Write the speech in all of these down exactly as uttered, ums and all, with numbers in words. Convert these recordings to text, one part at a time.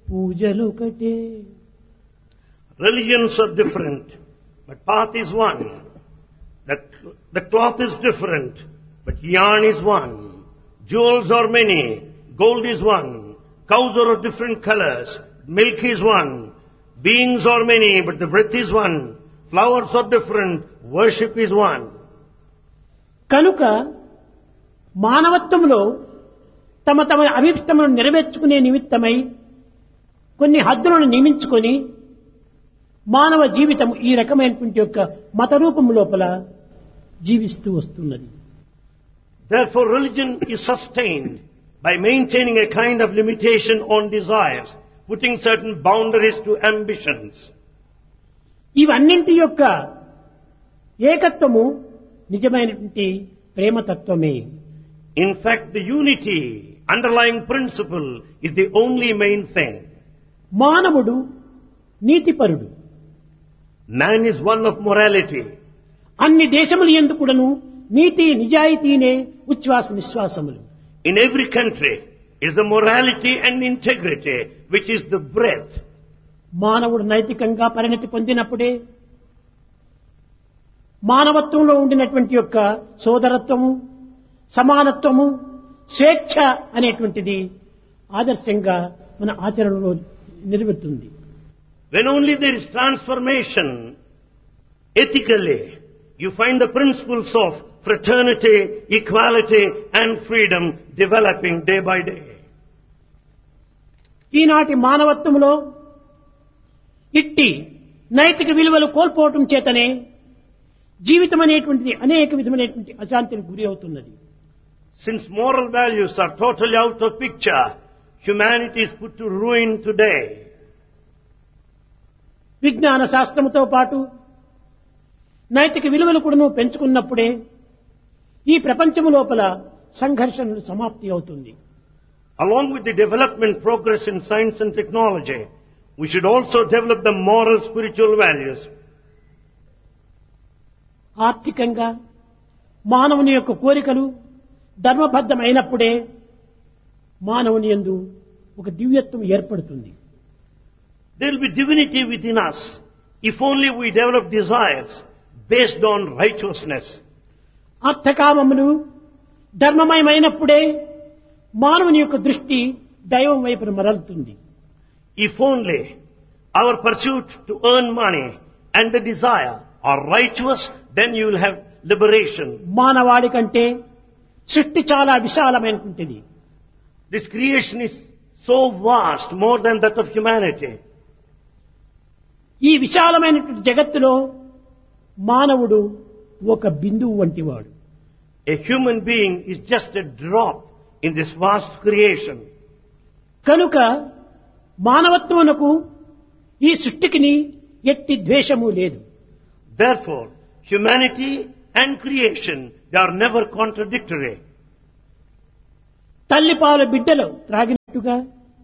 పూజలొకటే. Religions are different, but path is one. The, the cloth is different, but yarn is one. Jewels are many, gold is one. Cows are of different colors, milk is one. Beings are many, but the breath is one. Flowers are different, worship is one. కనుక మానవత్వంలో తమ తమ అభిష్టములను నెరవేర్చుకునే నిమిత్తమై కొన్ని హద్దులను నియమించుకొని మానవ జీవితం ఈ రకమైనటువంటి యొక్క మత రూపం లోపల జీవిస్తూ వస్తున్నది. Therefore religion is sustained by maintaining a kind of limitation on desires, putting certain boundaries to ambitions. ఇవన్నింటి యొక్క ఏకత్వము నిజమైనటువంటి ప్రేమతత్వమే. In fact, the unity, underlying principle, is the only main thing. మానవుడు నీతిపరుడు. Man is one of morality. అన్ని దేశములు యందు కూడాను నీతి నిజాయితీనే ఉచ్ఛ్వాస నిశ్వాసములు. In every country is the morality and integrity, which is the breath. మానవుడు నైతికంగా పరిణతి పొందినప్పుడే మానవత్వంలో ఉండినటువంటి యొక్క సోదరత్వము, సమానత్వము, స్వేచ్ఛ అనేటువంటిది ఆదర్శంగా మన ఆచరణలో నిలబెడుతుంది. When only there is transformation ethically, you find the principles of fraternity, equality and freedom developing day by day. ఈనాటి మానవత్వంలో ఇట్టి నైతిక విలువలు కోల్పోవటం చేతనే జీవితం అనేటువంటిది అనేక విధమైనటువంటి అశాంతికి గురి అవుతున్నది. Since moral values are totally out of picture, humanity is put to ruin today. విజ్ఞాన శాస్త్రముతో పాటు నైతిక విలువలు కూడా పెంచుకున్నప్పుడే ఈ ప్రపంచము లోపల సంఘర్షణలు సమాప్తి అవుతుంది. Along with the development progress in science and technology, we should also develop the moral spiritual values. ఆర్థికంగా మానవుని యొక్క కోరికలు ధర్మబద్ధమైనప్పుడే మానవుని యందు ఒక దివ్యత్వం ఏర్పడుతుంది. There will be divinity within us if only we develop desires based on righteousness. అర్థకామములు ధర్మమయమైనప్పుడే మానవుని యొక్క దృష్టి దైవం వైపున మరలుతుంది. If only our pursuit to earn money and the desire are righteous, then you will have liberation. మానవాళి కంటే సృష్టి చాలా విశాలమైనటువంటిది. This creation is so vast, more than that of humanity. ఈ విశాలమైనటువంటి జగత్తులో మానవుడు ఒక బిందువు వంటివాడు. A human being is just a drop in this vast creation. కనుక మానవత్వమునకు ఈ సృష్టికిని ఎట్టి ద్వేషము లేదు. Therefore, humanity and creation, they are never contradictory. తల్లిపాలు బిడ్డలు త్రాగినట్టుగా,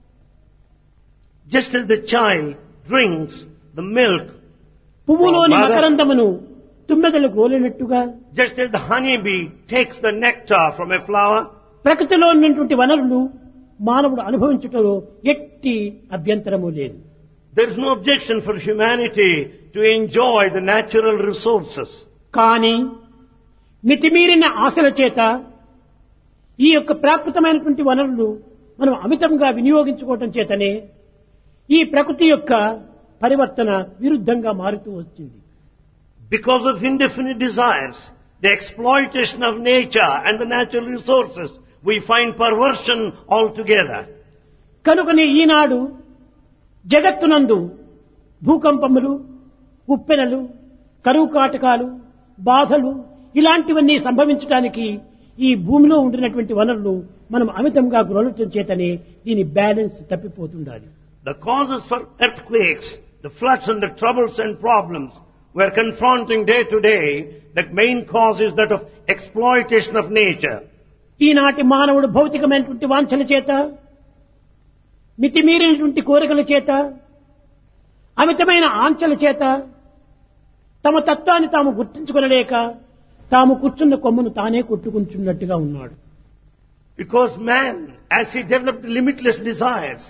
just as the child drinks the milk, పువ్వులోని మకరందమును తుమ్మెదలు గోలినట్టుగా, just as the honeybee takes the nectar from a flower, ప్రకృతిలో ఉన్నటువంటి వనరులు మానవుడు అనుభవించుటలో ఎట్టి అభ్యంతరము లేదు. there is no objection for humanity to enjoy the natural resources. కానీ మితిమీరిన ఆశల చేత ఈ యొక్క ప్రాకృతమైనటువంటి వనరులు మనం అమితంగా వినియోగించుకోవటం చేతనే ఈ ప్రకృతి యొక్క పరివర్తన విరుద్ధంగా మారుతూ వచ్చింది. Because of indefinite desires, the exploitation of nature and the natural resources, we find perversion altogether. కనుకనే ఈనాడు జగత్తునందు భూకంపములు, ఉప్పెనలు, కరువు కాటకాలు, బాధలు ఇలాంటివన్నీ సంభవించడానికి ఈ భూమిలో ఉండినటువంటి వనరులు మనం అమితంగా గ్రహించడం చేతనే దీని balance తప్పిపోతుండాలి. The causes for earthquakes, the floods and the troubles and problems we are confronting day to day, the main cause is that of exploitation of nature. ఈనాటి మానవుడు భౌతికమైనటువంటి వాంఛల చేత, మితిమీరినటువంటి కోరికల చేత, అమితమైన ఆంక్షల చేత తమ తత్వాన్ని తాము గుర్తించుకొనలేక తాము కూర్చున్న కొమ్మును తానే కొట్టుకుంటున్నట్టుగా ఉన్నాడు. Because man, as he developed limitless desires,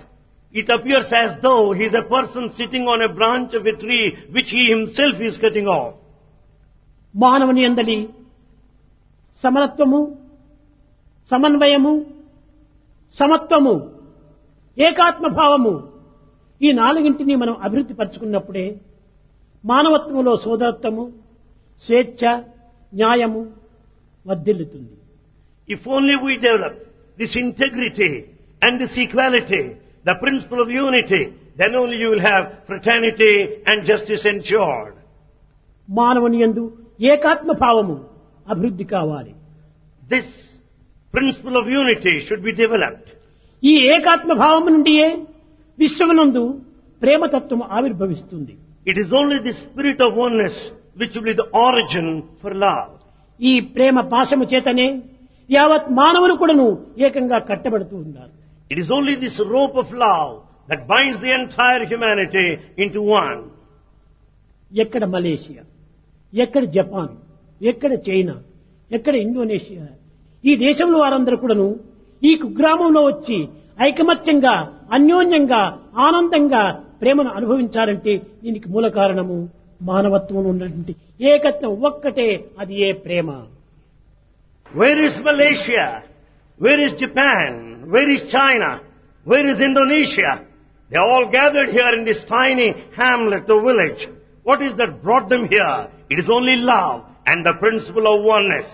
It appears as though he is a person sitting on a branch of a tree which he himself is cutting off. మానవుని యందలి సమరత్వము, సమన్వయము, సమత్వము, ఏకాత్మభావము ఈ నాలుగింటిని మనం అభివృద్ధి పరుచుకున్నప్పుడే మానవత్వంలో సోదరత్వము, స్వేచ్ఛ, న్యాయము వర్ధిల్లుతుంది. If only we develop this integrity and this equality, the principle of unity, then only you will have fraternity and justice ensured. మానవుని యందు ఏకాత్మ భావము అభివృద్ధి కావాలి. This principle of unity should be developed. ఈ ఏకాత్మ భావము నుండియే విశ్వమునందు ప్రేమతత్వము ఆవిర్భవిస్తుంది. It is only the spirit of oneness which will be the origin for love. ఈ ప్రేమ పాశము చేతనే యావత్ మానవులు కూడాను ఏకంగా కట్టబడుతూ ఉన్నారు. It is only this rope of love that binds the entire humanity into one. ఎక్కడ మలేషియా, ఎక్కడ జపాన్, ఎక్కడ చైనా, ఎక్కడ ఇండోనేషియా, ఈ దేశంలో వారందరూ కూడాను ఈ కుగ్రామంలో వచ్చి ఐకమత్యంగా, అన్యోన్యంగా, ఆనందంగా ప్రేమను అనుభవించాలంటే దీనికి మూల కారణము మానవత్వం ఉన్నటువంటి ఏకత్వం ఒక్కటే, అది ఏ ప్రేమ. Where is Malaysia? Where is Japan? Where is China? Where is Indonesia? They all gathered here in this tiny hamlet or village. What is that brought them here? It is only love and the principle of oneness.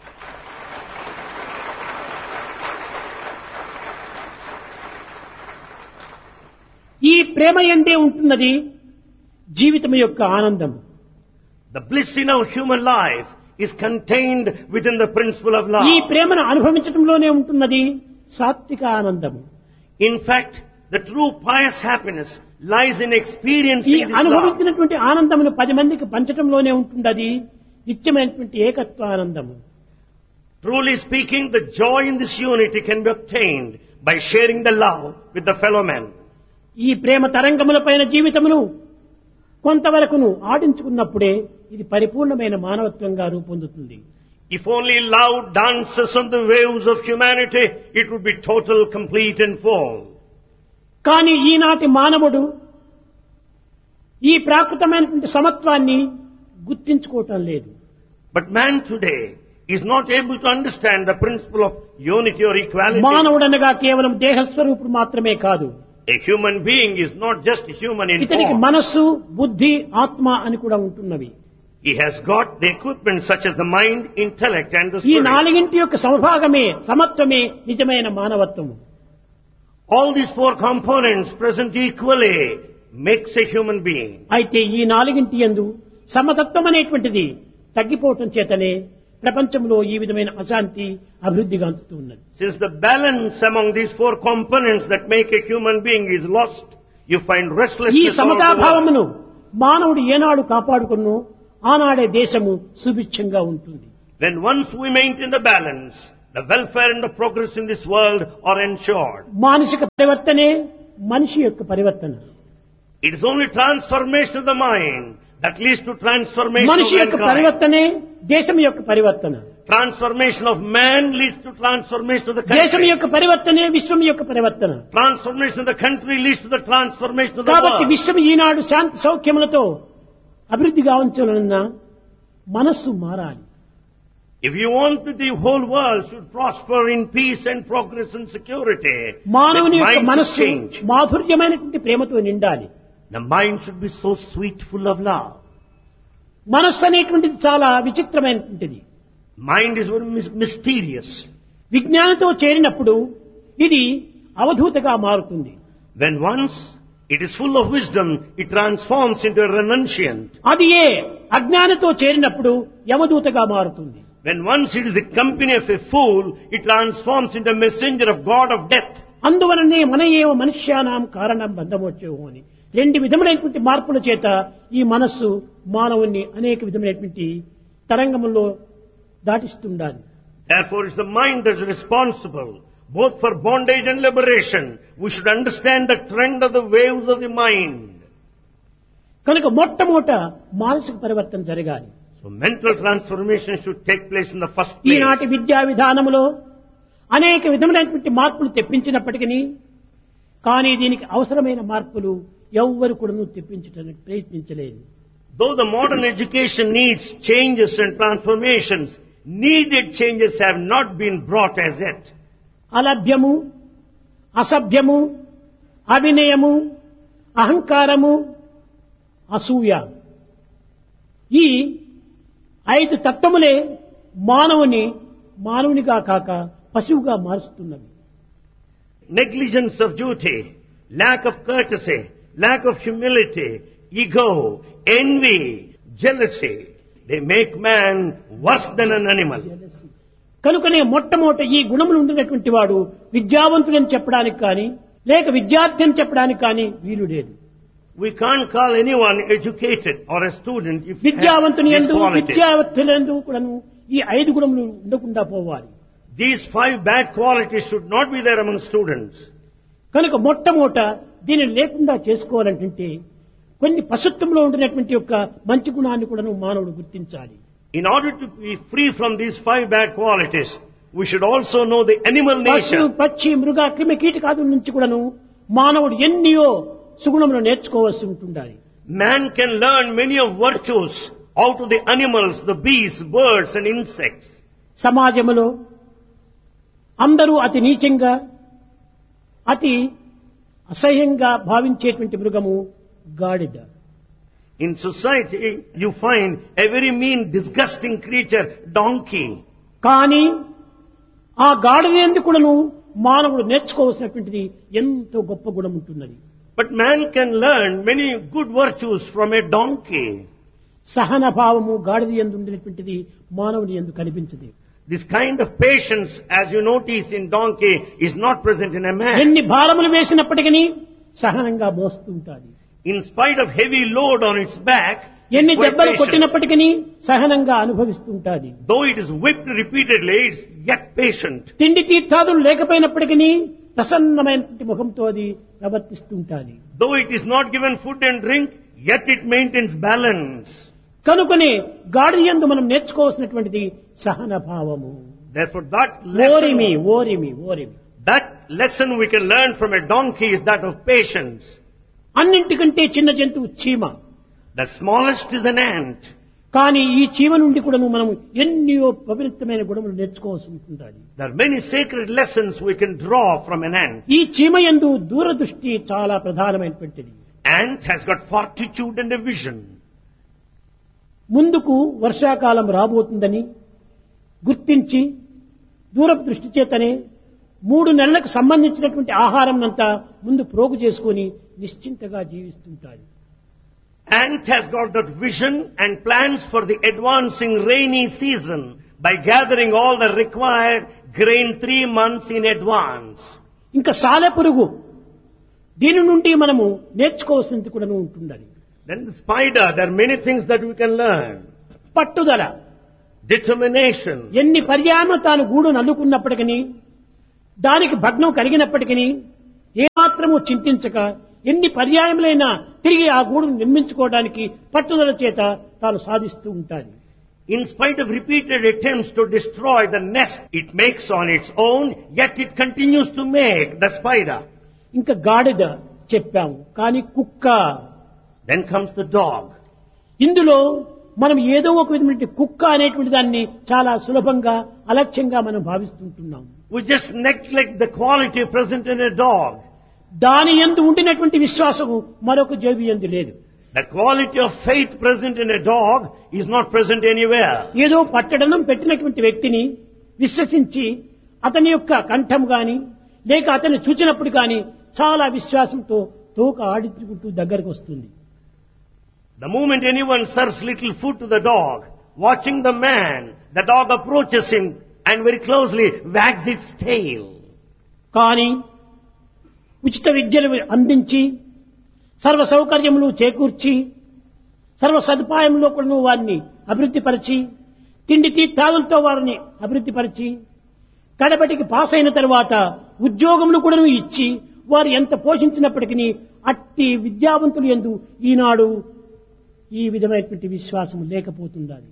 ఈ ప్రేమ యందే ఉంటున్నది జీవితం యొక్క ఆనందం. The bliss in our human life is contained within the principle of love. ఈ ప్రేమను అనుభవించడంలోనే ఉంటున్నది సాత్విక ఆనందం. In fact, the true pious happiness lies in ఈ experiencing this love. అనుభవించినటువంటి ఆనందమును పది మందికి పంచడంలోనే ఉంటున్నది నిత్యమైనటువంటి ఏకత్వ ఆనందము. Truly speaking, the joy in this unity can be obtained by sharing the love with the fellow men. ఈ ప్రేమ తరంగముల పైన జీవితమును కొంతవరకును ఆడించుకున్నప్పుడే ఇది పరిపూర్ణమైన మానవత్వంగా రూపొందుతుంది. If only love dances on the waves of humanity, it would be total, complete and full. కానీ ఈనాటి మానవుడు ఈ ప్రాకృతమైనటువంటి సమత్వాన్ని గుర్తించుకోవటం లేదు. But man today is not able to understand the principle of unity or equality. మానవుడనగా కేవలం దేహస్వరూపుడు మాత్రమే కాదు. A human being is not just human in ఇతనికి form. మనస్సు, బుద్ధి, ఆత్మ అని కూడా ఉంటున్నవి. He has got the equipment such as the mind, intellect and the ఈ spirit. నాలుగింటి యొక్క సమభాగమే, సమత్వమే నిజమైన మానవత్వము. All these four components present equally makes a human being. అయితే ఈ నాలుగింటి యందు సమతత్వం అనేటువంటిది తగ్గిపోవటం చేతనే ప్రపంచంలో ఈ విధమైన అశాంతి అభివృద్ధి గాంచుతూ ఉన్నది. Since the balance among these four components that make a human being is lost, you find ఈ restlessness all over the world. సమతాభావమును మానవుడు ఏనాడు కాపాడుకున్నో ఆనాడే దేశము సుభిక్షంగా ఉంటుంది. When once we maintain the balance, the welfare and the progress in this world are ensured. మానసిక పరివర్తనే మనిషి యొక్క పరివర్తన. It is only transformation of the mind that leads to transformation of మనిషి యొక్క mankind. పరివర్తనే దేశం యొక్క పరివర్తన. Transformation of man leads to transformation of the దేశం country. యొక్క పరివర్తనే విశ్వం యొక్క పరివర్తన. Transformation of the country leads to the transformation of the కాబట్టి world. విశ్వం ఈనాడు శాంతి సౌఖ్యములతో అభివృద్ధి గావించాలన్నా మనస్సు మారాలి. If you want that the whole world should prosper in peace and progress and security, మానవుని the యొక్క mind should మనస్సు change. మాధుర్యమైనటువంటి ప్రేమతో నిండాలి. The mind should be so sweet, full of love. మనస్సు అనేటువంటిది చాలా విచిత్రమైనటువంటిది. Mind is very mys- mysterious. విజ్ఞానంతో చేరినప్పుడు ఇది అవధూతగా మారుతుంది. When once it is full of wisdom, it transforms into a renunciant. అది ఏ అజ్ఞానంతో చేరినప్పుడు యమదూతగా మారుతుంది. When once it is the company of a fool, it transforms into a messenger of God of death. అందువలనే మన ఏవ మనుష్యానాం కారణం బంధమోచ్చేవు అని రెండు విధములైనటువంటి మార్పుల చేత ఈ మనస్సు మానవుణ్ణి అనేక విధములైనటువంటి తరంగముల్లో దాటిస్తుండాలి. Therefore, it's the mind that's responsible both for bondage and liberation. We should understand the trend of the waves of the mind. కనుక మొట్టమొదట మానసిక పరివర్తన జరగాలి. So mental transformation should take place in the first place. ఈనాటి విద్యా విధానములో అనేక విధములైనటువంటి మార్పులు తెప్పించినప్పటికీ కానీ దీనికి అవసరమైన మార్పులు ఎవ్వరు కూడా తెప్పించడానికి ప్రయత్నించలేదు. Though the modern education needs changes and transformations, needed changes have not been brought as yet. అలభ్యము, అసభ్యము, అవినయము, అహంకారము, అసూయ, ఈ ఐదు తత్వములే మానవుని మానవునిగా కాక పశువుగా మారుస్తున్నవి. Negligence of duty, lack of courtesy, lack of humility, ego, envy, jealousy, they make man worse than an animal. కనుకనే మొట్టమొదట ఈ గుణములు ఉండినటువంటి వాడు విద్యావంతుడని చెప్పడానికి కానీ లేక విద్యార్థి అని చెప్పడానికి కానీ వీలు లేదు. We can't call anyone educated or a student if he has విద్యావంతుని these యందు qualities. విద్యావంతులందు కూడాను ఈ ఐదు గుణములు ఉండకుండా పోవాలి. These five bad qualities should not be there among students. కనుక మొట్టమొదట దీనిని లేకుండా చేసుకోవాలంటే కొన్ని పశుత్వంలో ఉండినటువంటి యొక్క మంచి గుణాన్ని కూడాను మానవుడు గుర్తించాలి. In order to be free from these five bad qualities, we should also know the animal పశు, nature. పక్షి, మృగ, క్రిమి కీటకాదుల నుంచి కూడాను మానవుడు ఎన్నియో సుగుణములు నేర్చుకోవాల్సి ఉంటుండాలి. Man can learn many of virtues out of the animals, the beasts, birds and insects. సమాజంలో అందరూ అతి నీచంగా అతి అసహ్యంగా భావించేటువంటి మృగము గాడిద. In society, you find a very mean, disgusting creature, donkey. కానీ ఆ గాడిద యందు కూడాను మానవుడు నేర్చుకోవాల్సినటువంటిది ఎంతో గొప్ప గుణం ఉంటున్నది. But man can learn many good virtues from a donkey. సహన భావము గాడిద యందు ఉండేటువంటిది మానవుని యందు కనిపించదు. This kind of patience, as you notice in donkey, is not present in a man. ఎన్ని భారములు వేసినప్పటికీ సహనంగా మోస్తూ ఉంటాది. In spite of heavy load on its back, ఎన్ని it's quite దెబ్బలు patient. కొట్టినప్పటికీ సహనంగా అనుభవిస్తూ ఉంటాది. Though it is whipped repeatedly, it's yet patient. తిండి తీర్థాదులు లేకపోయినప్పటికీ ప్రసన్నమైనటువంటి ముఖంతో అది ప్రవర్తిస్తూ ఉంటాది. Though it is not given food and drink, yet it maintains balance. కనుకనే గాడిద యందు మనం నేర్చుకోవాల్సినటువంటిది సహన భావము. Therefore, that ఓరిమి lesson, ఓరిమి ఓరిమి that lesson we can learn from a donkey is that of patience. అన్నింటికంటే చిన్న జంతువు చీమ. The smallest is an ant. కానీ ఈ చీమ నుండి కూడా మనం ఎన్నో పవిత్రమైన గుణములు నేర్చుకోవాల్సి ఉంటుంది. There are many sacred lessons we can draw from an ant. ఈ చీమ యందు దూరదృష్టి చాలా ప్రధానమైనటువంటిది. Ant has got fortitude and a vision. ముందుకు వర్షాకాలం రాబోతుందని గుర్తించి దూరపు దృష్టి చేతనే మూడు నెలలకు సంబంధించినటువంటి ఆహారం అంతా ముందు ప్రోగు చేసుకొని నిశ్చింతగా జీవిస్తుంటారు. Ant has got that vision and plans for the advancing rainy season by gathering all the required grain three months in advance. ఇంకా సాలెపురుగు దీని నుండి మనము నేర్చుకోవాల్సింది కూడా ఉంటుండాలి. Then the spider, there are many things that we can learn. పట్టుదల, Determination. ఎన్ని పర్యాయములు తాను గూడు నల్లుకున్నప్పటికీ దానికి భగ్నం కలిగినప్పటికీ ఏమాత్రము చింతించక ఎన్ని పర్యాయములైనా తిరిగి ఆ గూడును నిర్మించుకోవడానికి పట్టుదల చేత తాను సాధిస్తూ ఉంటాది. In spite of repeated attempts to destroy the nest it makes on its own, yet it continues to make the spider. ఇంకా గాడిద చెప్పాము, కానీ కుక్క. Then comes the dog. ఇందులో మనం ఏదో ఒక విధమైన కుక్క అనేటువంటి దాన్ని చాలా సులభంగా అలక్ష్యంగా మనం భావిస్తుంటున్నాం. We just neglect the quality present in a dog. దాని యందు ఉండినటువంటి విశ్వాసము మరొక జీవి యందు లేదు. The quality of faith present in a dog is not present anywhere. ఏదో పట్టడనం పెట్టినటువంటి వ్యక్తిని విశ్వసించి అతని యొక్క కంఠం గాని లేక అతన్ని చూచినప్పుడు గాని చాలా విశ్వాసంతో తోక ఆడించుకుంటూ దగ్గరకు వస్తుంది. The moment anyone serves little food to the dog, watching the man, the dog approaches him and very closely wags its tail. కానీ ఉచిత విద్యలు అందించి సర్వ సౌకర్యములు చేకూర్చి సర్వ సదుపాయంలో కూడా వారిని అభివృద్ధిపరిచి తిండి తీర్థాదులతో వారిని అభివృద్ధిపరిచి కడపటికి పాస్ అయిన తర్వాత ఉద్యోగములు కూడా ఇచ్చి వారు ఎంత పోషించినప్పటికీ అట్టి విద్యావంతులు యందు ఈనాడు ఈ విధమైనటువంటి విశ్వాసం లేకపోతుండాలి.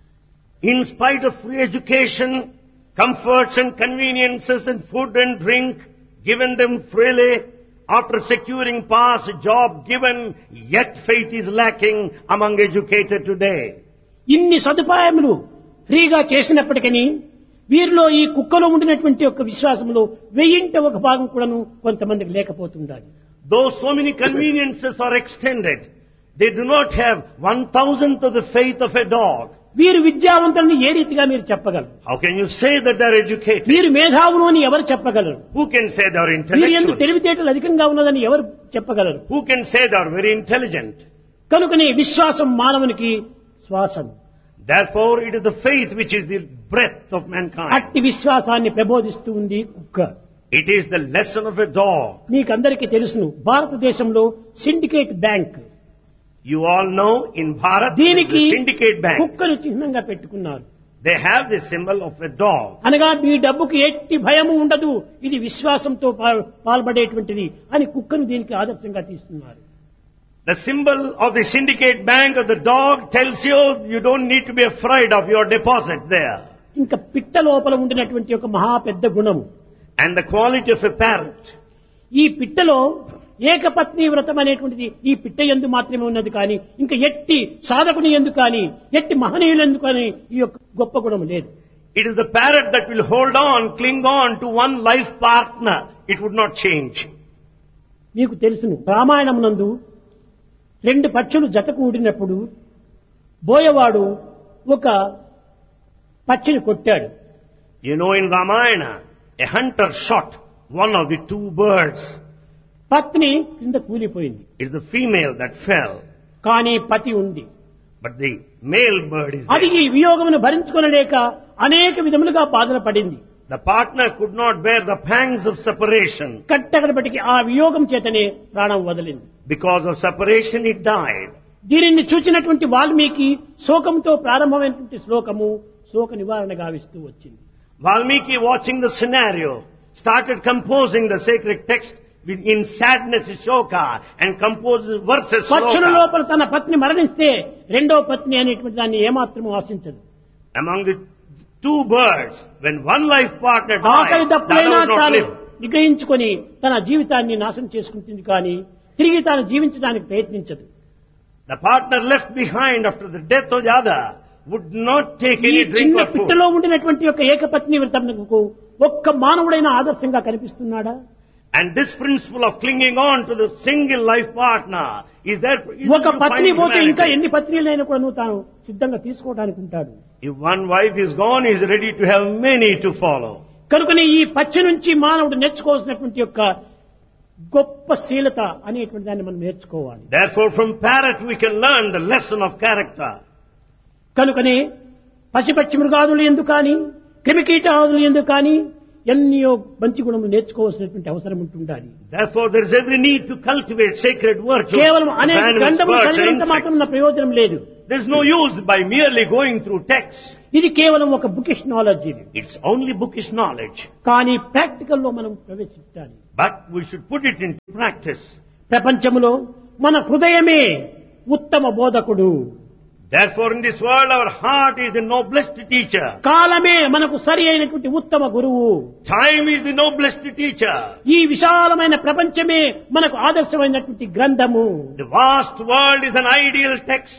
In spite of free education, comforts and conveniences and food and drink given them freely, after securing pass, job given, yet faith is lacking among educated today. ఇన్ని సదుపాయములు ఫ్రీగా చేసినప్పటికీ వీరిలో ఈ కుక్కలో ఉండినటువంటి ఒక విశ్వాసంలో వెయ్యింట ఒక భాగం కూడాను కొంతమందికి లేకపోతుండాలి. Though so many conveniences are extended, they do not have one thousandth of the faith of a dog. వీరు విద్యావంతులని ఏ రీతిగా మీరు చెప్పగలరు? How can you say that they are educated? వీరు మేధావులు అని ఎవరు చెప్పగలరు? Who can say they are వీరు ఎందుకు intellectual? తెలివితేటలు అధికంగా ఉన్నదని ఎవరు చెప్పగలరు? Who can say they are very intelligent? కనుకనే విశ్వాసం మానవునికి శ్వాసం. Therefore, it is the faith which is the breath of mankind. అట్టి విశ్వాసాన్ని ప్రబోధిస్తూ ఉంది కుక్క. It is the lesson of a dog. మీకందరికీ తెలుసును, భారతదేశంలో syndicate bank, You all know in Bharat, there is దీనికి the syndicate bank. కుక్కను చిహ్నంగా పెట్టుకున్నారు. They have the symbol of a dog. అనగా మీ డబ్బుకి ఎట్టి భయము ఉండదు, ఇది విశ్వాసంతో పా- పాల్పడేటువంటిది అని కుక్కను దీనికి ఆదర్శంగా తీస్తున్నారు. The symbol of the syndicate bank of the dog tells you you don't need to be afraid of your deposit there. ఇంకా పిట్ట లోపల ఉండినటువంటి ఒక మహా పెద్ద గుణము, And the quality of a parrot. ఈ పిట్టలో ఏకపత్ని వ్రతం అనేటువంటిది ఈ పిట్ట యందు మాత్రమే ఉన్నది కానీ ఇంకా ఎట్టి సాధకుని యందు కానీ ఎట్టి మహనీయులందు కానీ ఈ యొక్క గొప్ప గుణం లేదు. It is the parrot that will hold on, cling on to one life partner. It would not change. మీకు తెలుసును, రామాయణమునందు రెండు పక్షులు జత కూడినప్పుడు బోయవాడు ఒక పక్షిని కొట్టాడు. You know, in Ramayana, a hunter shot one of the two birds. పత్ని కింద కూలిపోయింది, It is the female that fell, కానీ పతి ఉంది. but the male bird is అది there. ఈ వియోగమును భరించుకొనలేక అనేక విధములుగా బాధలు పడింది. The partner could not bear the pangs of separation. కట్టగడబటికి ఆ వియోగం చేతనే ప్రాణం వదిలింది. Because of separation, it died. దీనిని చూచినటువంటి వాల్మీకి శోకంతో ప్రారంభమైనటువంటి శ్లోకము శోక నివారణ గావిస్తూ వచ్చింది. Valmiki, watching the scenario, started composing the sacred text with- in sadness, Shoka, and composes verses. పక్షుల Shloka. లోపల తన పత్ని మరణిస్తే రెండో పత్ని అనేటువంటి దాన్ని ఏమాత్రం ఆశించదు. Among the two birds, when one life partner dies, ఆకలి the other దప్పులైనా would not తాను live. నిగ్రహించుకొని తన జీవితాన్ని నాశనం చేసుకుంటుంది కానీ తిరిగి తాను జీవించడానికి ప్రయత్నించదు. The partner left behind after the death of the other would not take ఈ any drink చిన్న or food. పిట్టలో ఉండినటువంటి యొక్క ఏకపత్ని వ్రతమునకు ఒక్క మానవుడైన ఆదర్శంగా కనిపిస్తున్నాడా? And this principle of clinging on to the single life partner is there. is ఒక to find పత్ని పోతే ఇంకా humanity. ఎన్ని పత్నిలైనా కూడా నువ్వు తాను సిద్ధంగా తీసుకోవడానికి ఉంటాడు. If one wife is gone, he is ready to have many to follow. కనుకనే ఈ పక్షి నుంచి మానవుడు నేర్చుకోవాల్సినటువంటి యొక్క గొప్ప శీలత అనేటువంటి దాన్ని మనం నేర్చుకోవాలి. Therefore, from parrot we can learn the lesson of character. కనుకనే పశుపక్షి మృగాదులు ఎందుకు కానీ క్రిమికీటాదులు ఎందుకు కానీ ఎన్నో మంచి గుణములు నేర్చుకోవాల్సినటువంటి అవసరం ఉంటుండాలి. Therefore, there is every need to cultivate sacred virtues. కేవలం of అనేక animals, గంధములు birds, and చదివినంత మాత్రం insects. ఉన్న ప్రయోజనం లేదు. There is no use by merely going through texts. ఇది కేవలం ఒక బుకిష్ నాలెడ్జ్ ఇది. It's only bookish knowledge. కానీ ప్రాక్టికల్ లో మనం ప్రవేశించాలి. But we should put it into practice. ప్రపంచంలో మన హృదయమే ఉత్తమ బోధకుడు. Therefore, in this world, our heart is the noblest teacher. కాలమే మనకు సరి అయినటువంటి ఉత్తమ గురువు. Time is the noblest teacher. ఈ విశాలమైన ప్రపంచమే మనకు ఆదర్శమైనటువంటి గ్రంథము. The vast world is an ideal text.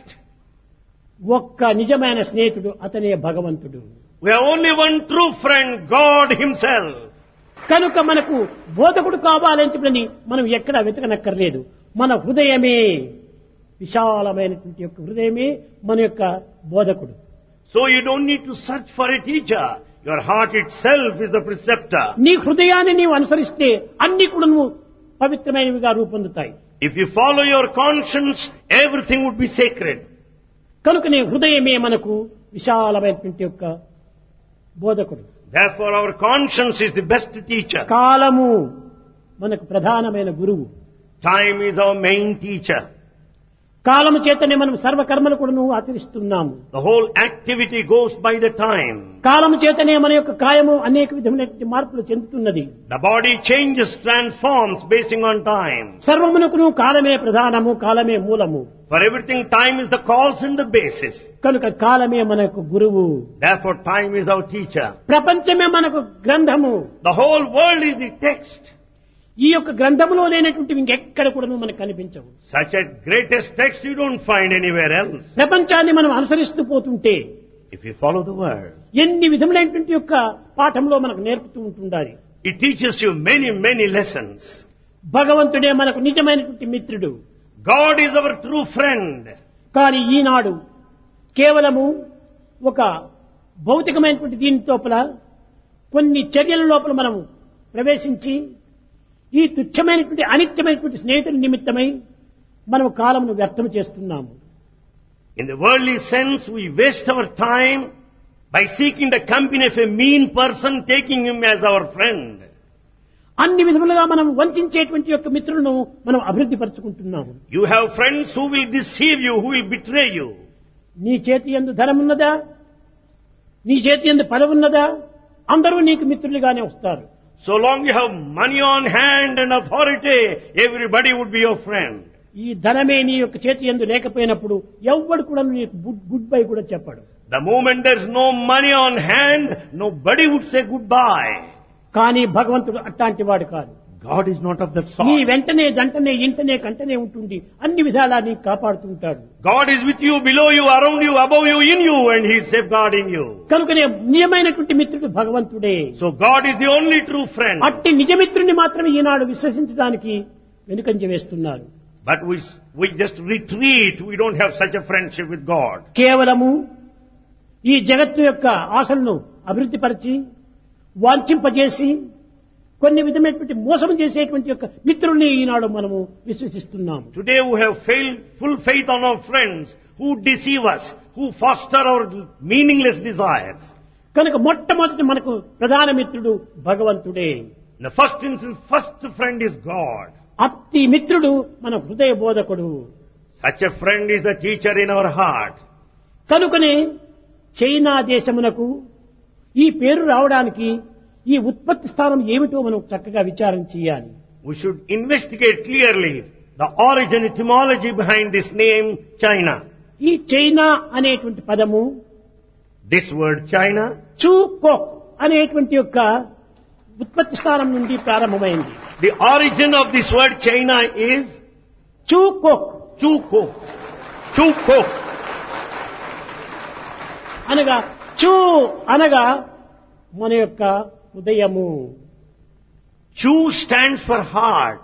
ఒక్క నిజమైన స్నేహితుడు అతనే భగవంతుడు. We have only one true friend, God Himself. కనుక మనకు బోధకుడు కావాలని చెప్పని మనం ఎక్కడా వెతకనక్కర్లేదు. మన హృదయమే విశాలమైనటువంటి యొక్క హృదయమే మన యొక్క బోధకుడు. So you don't need to search for a teacher. Your heart itself is the preceptor. నీ హృదయాన్ని నీవు అనుసరిస్తే అన్ని కూడా నువ్వు పవిత్రమైనవిగా రూపొందుతాయి. If you follow your conscience, everything would be sacred. కనుక నీ హృదయమే మనకు విశాలమైనటువంటి యొక్క బోధకుడు. Therefore, our conscience is the best teacher. కాలము మనకు ప్రధానమైన గురువు. Time is our main teacher. కాలము చేతనే మనం సర్వకర్మలు కూడా నువ్వు ఆచరిస్తున్నాము. The whole activity goes by the time. కాలము చేతనే మన యొక్క కాయము అనేక విధమైనటువంటి మార్పులు చెందుతున్నది. The body changes, transforms basing on time. సర్వమునకును కాలమే ప్రధానము, కాలమే మూలము. For everything, time is the cause and the basis. కనుక కాలమే మనకు గురువు. Therefore, time is our teacher. ప్రపంచమే మనకు గ్రంథము. The whole world is the text. ఈ యొక్క గ్రంథంలో లేనటువంటివి ఇంకెక్కడ కూడా మనకు కనిపించవు. Such a greatest text you don't find anywhere else. ప్రపంచాన్ని మనం అనుసరిస్తూ పోతుంటే If you follow the word, ఎన్ని విధములైనటువంటి యొక్క పాఠంలో మనకు నేర్పుతూ ఉంటుండాలి. it teaches you many, many lessons. భగవంతుడే మనకు నిజమైనటువంటి మిత్రుడు. God is our true friend. కానీ ఈనాడు కేవలము ఒక భౌతికమైనటువంటి దీని లోపల కొన్ని చర్యల లోపల మనం ప్రవేశించి ఈ తుచ్చమైనటువంటి అనిత్యమైనటువంటి స్నేహితుల నిమిత్తమై మనం కాలమును వ్యర్థం చేస్తున్నాము. In the worldly sense, we waste our time by seeking the company of a mean person, taking him as our friend. అన్ని విధములుగా మనం వంచేటువంటి యొక్క మిత్రులను మనం అభివృద్ధి పరుచుకుంటున్నాము. You have friends who will deceive you, who will betray you. నీ చేతి యందు ధనం ఉన్నదా, నీ చేతి యందు పదవి ఉన్నదా, అందరూ నీకు మిత్రులుగానే వస్తారు. So long you have money on hand and authority, everybody would be your friend. ఈ ధనమే నీ యొక్క చేతి యందు లేకపోయినప్పుడు ఎవ్వడు కూడా నీకు గుడ్ బై కూడా చెప్పడు. The moment there's no money on hand, nobody would say goodbye. కానీ భగవంతుడు అట్లాంటి వాడు కాదు. God is not of that నీ sort. వెంటనే జంటనే ఇంటనే కంటనే ఉంటుండి అన్ని విధాలా నీకు కాపాడుతుంటాడు. God is with you, below you, around you, above you, in you, and He is safeguarding you. కనుకనే నిజమైనటువంటి మిత్రుడు భగవంతుడే. So God is the only true friend. అట్టి నిజమిత్రుని మాత్రమే ఈనాడు విశ్వసించడానికి వెనుకంజ వేస్తున్నారు. But we, we just retreat. We don't have such a friendship with God. కేవలము ఈ జగత్తు యొక్క ఆశలను అభివృద్ధి పరిచి వాంఛింపజేసి కొన్ని విధమైనటువంటి మోసం చేసేటువంటి యొక్క మిత్రుల్ని ఈనాడు మనము విశ్వసిస్తున్నాము. Today we have failed, full faith on our friends who deceive us, who foster our meaningless desires. కనుక మొట్టమొదటి మనకు ప్రధాన మిత్రుడు భగవంతుడే. In the first instance, first friend is God. అట్టి మిత్రుడు మన హృదయ బోధకుడు. Such a friend is the teacher in our heart. కనుకనే చైనా దేశమునకు ఈ పేరు రావడానికి ఈ ఉత్పత్తి స్థానం ఏమిటో మనం చక్కగా విచారం చేయాలి. We should investigate clearly the origin, etymology behind this name, China. ఈ చైనా అనేటువంటి పదము This word China, chew coke అనేటువంటి యొక్క ఉత్పత్తి స్థానం నుండి ప్రారంభమైంది. the origin of this word China is chew coke Chuko. Chuko. అనగా చూ అనగా మన యొక్క హృదయము. Chu stands for heart.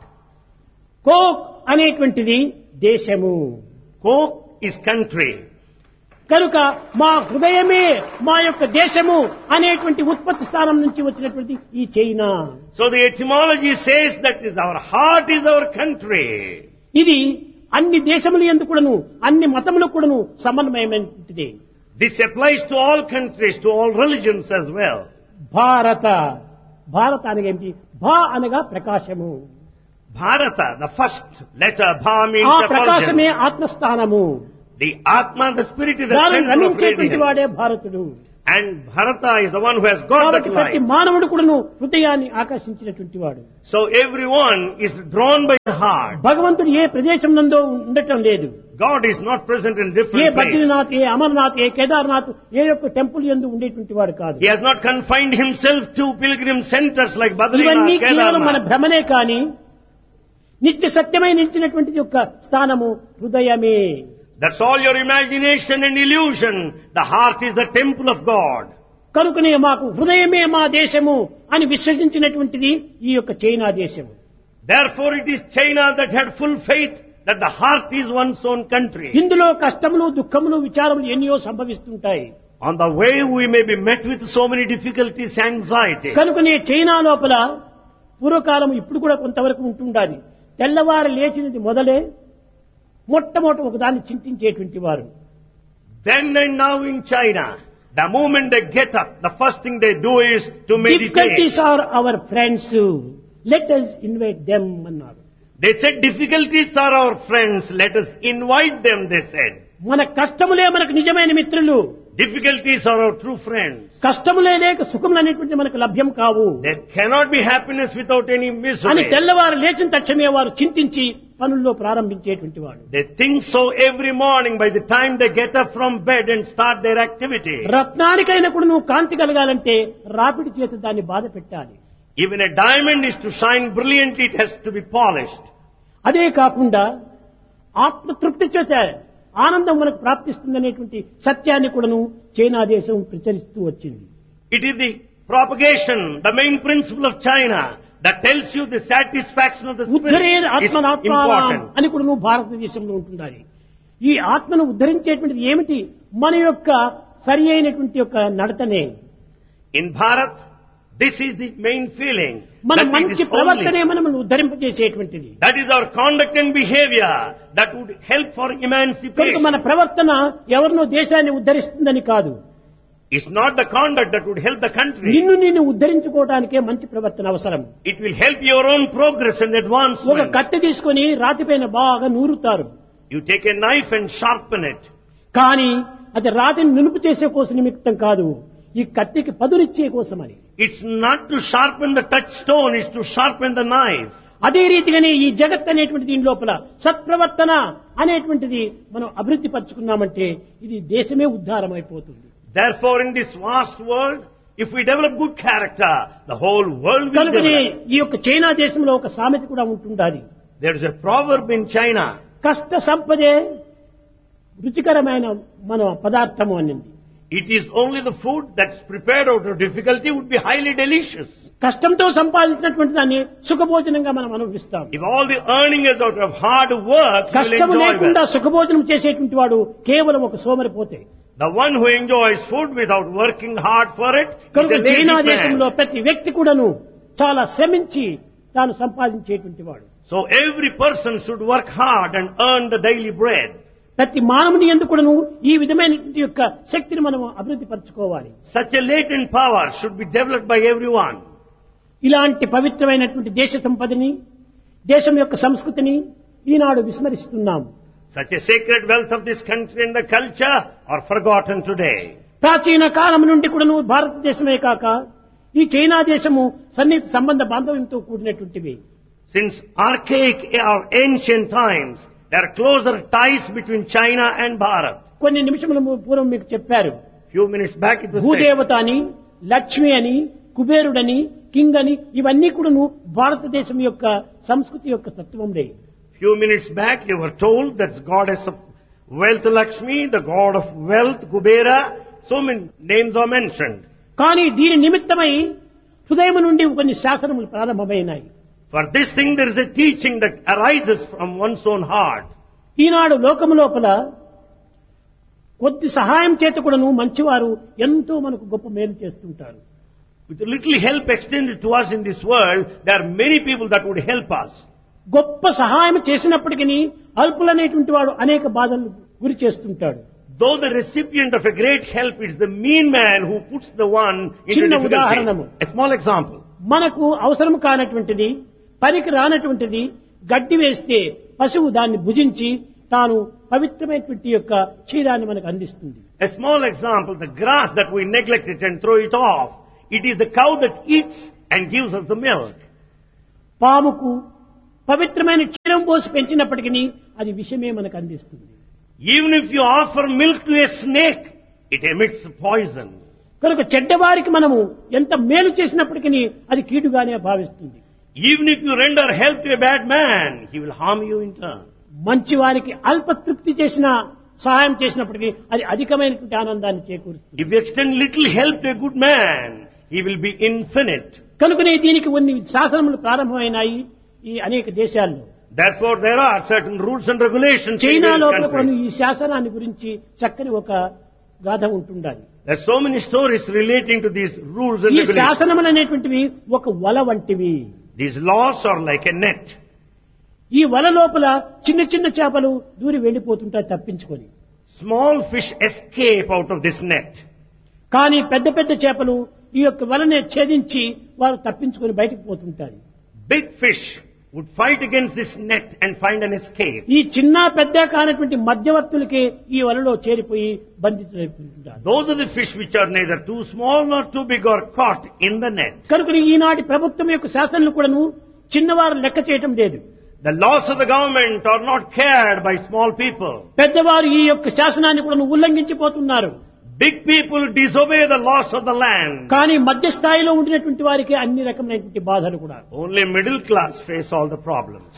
Coke అనేటువంటిది దేశము. Kok is country. కనుక మా హృదయమే మా యొక్క దేశము అనేటువంటి ఉత్పత్తి స్థానం నుంచి వచ్చినటువంటి ఈ China. So the etymology says that is our heart is our country. ఇది అన్ని దేశముల యందు కూడాను అన్ని మతములకు కూడాను సమన్వయమైనటువంటిది. This applies to all countries, to all religions as well. భారత భారత అనగా ఏమిటి? భా అనగా ప్రకాశము. Bharata, the first letter, Bha means ఆ ప్రకాశమే effulgence. ఆత్మస్థానము. The Atma, the spirit is the దానిని center of రమించేటువంటి వాడే radiance. భారతుడు. And Bharata is the one who has got కాబట్టి that ప్రతి light. మానవుడు కూడాను హృదయాన్ని ఆకర్షించినటువంటి వాడు. So everyone is drawn by the heart. భగవంతుడు ఏ ప్రదేశం నందో ఉండటం లేదు. God is not present in A different places. Badrinath, ఏ అమర్నాథ్, ఏ కేదార్నాథ్, ఏ యొక్క టెంపుల్ యందు ఉండేటువంటి వాడు కాదు. He has not confined himself to pilgrim centers like ఇవన్నీ Badrinath, కేవలం మన Kedarnath. భ్రమనే కాని నిత్య సత్యమై నిలిచినటువంటి యొక్క స్థానము హృదయమే. That's all your imagination and illusion. The heart is the temple of God. కనుకనే మాకు హృదయమే మా దేశము అని విశ్వసించినటువంటిది ఈ యొక్క చైనా దేశము. Therefore it is China that had full faith that the heart is one's own country. ఇందులో కష్టములు, దుఃఖములు, విచారములు ఎన్నో సంభవిస్తుంటాయి. On the way we may be met with so many difficulties, anxiety. కనుకనే చైనా లోపల పూర్వకాలం ఇప్పుడు కూడా కొంతవరకు ఉంటుండాలి. తెల్లవారు లేచినది మొదలే మొట్టమొదట ఒకదాన్ని చింతించేటువంటి వారు. Then and now in China, the moment they get up, the first thing they do is to meditate. Difficulties are our friends, let us invite them అన్నారు. They said difficulties are our friends, let us invite them, they said. మన కష్టములే మనకు నిజమైన మిత్రులు. Difficulties are our true friends. కష్టములే లేక సుఖములు అనేటువంటి మనకు లభ్యం కావు There cannot be happiness without any అని misery. తెల్లవారు లేచిన తక్షణమే వారు చింతించి పనుల్లో ప్రారంభించేటువంటి వాడు. They think so every morning by the time they get up from bed and start their activity. రత్నానికైనా కూడా నువ్వు కాంతి కలగాలంటే రాపిడి చేత దాన్ని బాధ పెట్టాలి. Even a diamond is to shine brilliantly, it has to be polished. అదే కాకుండా ఆత్మతృప్తి చేత ఆనందం మనకు ప్రాప్తిస్తుందనేటువంటి సత్యాన్ని కూడాను చైనా దేశం ప్రచురిస్తూ వచ్చింది. It is the propagation, the main principle of China that tells you the satisfaction of the ఉద్ధరే spirit is ఆత్మనాత్మానం important. అని కూడాను భారతదేశంలో ఉంటున్నారు. ఈ ఆత్మను ఉద్ధరించేటువంటిది ఏమిటి? మన యొక్క సరి అయినటువంటి యొక్క నడతనే. In Bharat, this is the main feeling. మన that it మంచి is ప్రవర్తనే only, మనల్ని ఉద్ధరింపజేసేటువంటిది. that is our conduct and behavior that would help for కనుక emancipation. మన ప్రవర్తన ఎవరినో దేశాన్ని ఉద్ధరిస్తుందని కాదు. It's not the conduct that would help the country. నిన్ను నిన్ను ఉద్ధరించుకోవడానికే మంచి ప్రవర్తన అవసరం. It will help your own progress and ఒక advancement. కత్తి తీసుకొని రాతిపైన బాగా నూరుతారు. You take a knife and sharpen it. కానీ అది రాతిని నునుపు చేసే కోసం నిమిత్తం కాదు, ఈ కత్తికి పదునిచ్చే కోసమని. It's not to sharpen the touchstone, it's to sharpen the knife. అదే రీతిగానే ఈ జగత్ అనేటువంటి దీని లోపల సత్ప్రవర్తన అనేటువంటిది మనం అభివృద్ధి పరుచుకున్నామంటే ఇది దేశమే ఉద్ధారం అయిపోతుంది. Therefore, in this vast world, if we develop good character, the whole world will కనుకనే develop. ఈ యొక్క చైనా దేశంలో ఒక సామెత కూడా ఉంటుండాలి. There is a proverb in China. కష్ట సంపదే రుచికరమైన మన పదార్థము అనింది. It is only the food that's prepared out of difficulty would be highly delicious. కష్టంతో సంపాదించినటువంటి దాన్ని సుఖభోజనంగా మనం అనుభవిస్తాం. If all the earning is out of hard work, you will కష్టం enjoy లేకుండా well. సుఖభోజనం చేసేటువంటి వాడు కేవలం ఒక సోమరిపోతే. The one who enjoys food without working hard for it is కనుక a lazy చైనా దేశంలో man. ప్రతి వ్యక్తి కూడాను చాలా శ్రమించి తాను సంపాదించేటువంటి వాడు. So every person should work hard and earn the daily bread. ప్రతి మానవుని ఎందుకు కూడాను ఈ విధమైన యొక్క శక్తిని మనం అభివృద్ధి పరచుకోవాలి. Such a latent power should be developed by everyone. ఇలాంటి పవిత్రమైనటువంటి దేశ సంపదని, దేశం యొక్క సంస్కృతిని ఈనాడు విస్మరిస్తున్నాం. Such a sacred wealth of this country and the culture are forgotten today. ప్రాచీన కాలం నుండి కూడాను భారతదేశమే కాక ఈ చైనా దేశము సన్నిహిత సంబంధ బాంధవ్యంతో కూడినటువంటివి. Since archaic or ancient times, there are closer ties between China and Bharat. కొన్ని నిమిషముల పూర్వం మీకు చెప్పారు, Few minutes back it was said, భూదేవత అని, లక్ష్మి అని, కుబేరుడని, కింగ్ అని ఇవన్నీ కూడాను భారతదేశం యొక్క సంస్కృతి యొక్క తత్వంలే. few minutes back you were told that's goddess of wealth Lakshmi, the god of wealth Kubera, so many names are mentioned. కానీ దీని నిమిత్తమై హృదయం నుండి కొన్ని శాసనములు ప్రారంభమైనాయి. For this thing there is a teaching that arises from one's own heart. ఈనాడు లోకము లోపల కొద్ది సహాయం చేత కూడాను మంచివారు ఎంతో మనకు గొప్ప మేలు చేస్తుంటారు. With a little help extended to us in this world, there are many people that would help us. గొప్ప సహాయం చేసినప్పటికీ అల్పులనేటువంటి వాడు అనేక బాధలు గురి చేస్తుంటాడు. Though the recipient of a great help is the mean man who puts the one into చిన్న difficulty. ఉదాహరణము. A small example. మనకు అవసరం కానటువంటిది, పనికి రానటువంటిది గడ్డి వేస్తే పశువు దాన్ని భుజించి తాను పవిత్రమైనటువంటి యొక్క క్షీరాన్ని మనకు అందిస్తుంది. A small example, the grass that we neglect it and throw it off, it is the cow that eats and gives us the milk. పాముకు పవిత్రమైన క్షీరం పోసి పెంచినప్పటికీ అది విషమే మనకు అందిస్తుంది. Even if you offer milk to a snake, it emits poison. కనుక చెడ్డవారికి మనము ఎంత మేలు చేసినప్పటికీ అది కీడుగానే భావిస్తుంది. Even if you render help to a bad man, he will harm you in turn. మంచి వారికి అల్ప తృప్తి చేసిన సహాయం చేసినప్పటికీ అది అధికమైనటువంటి ఆనందాన్ని చేకూరుస్తుంది. If you extend little help to a good man, he will be infinite. కనుకనే దీనికి కొన్ని శాసనములు ప్రారంభమైనాయి ఈ అనేక దేశాల్లో. Therefore, there are certain rules and regulations in China this లోపల కూడా country. ఈ శాసనాన్ని గురించి చక్కని ఒక గాథ ఉంటుండాలి. There are so many stories relating to these rules and ఈ regulations. శాసనములు అనేటువంటివి ఒక వల వంటివి. These laws are like a net. ఈ వల లోపల చిన్న చిన్న చేపలు దూరి వెళ్లిపోతుంటాయి తప్పించుకొని. Small fish escape out of this net. కానీ పెద్ద పెద్ద చేపలు ఈ యొక్క వలనే ఛేదించి వారు తప్పించుకొని బయటకు పోతుంటారు. Big fish would fight against this net and find an escape. ఈ చిన్న పెద్ద కానటువంటి మధ్యవర్తులకే ఈ వలలో చేరిపోయి బంధితులైపోతుంటారు. Those are the fish which are neither too small nor too big are caught in the net. కనుక ఈనాటి ప్రభుత్వం యొక్క శాసనలు కూడాను చిన్నవారు లెక్క చేయటం లేదు. The laws of the government are not cared by small people. పెద్దవారు ఈ యొక్క శాసనాన్ని కూడా ఉల్లంఘించిపోతున్నారు. Big people disobey the laws of the land. కానీ మధ్య స్థాయిలో ఉండినటువంటి వారికి అన్ని రకమైనటువంటి బాధలు కూడా. Only middle class face all the problems.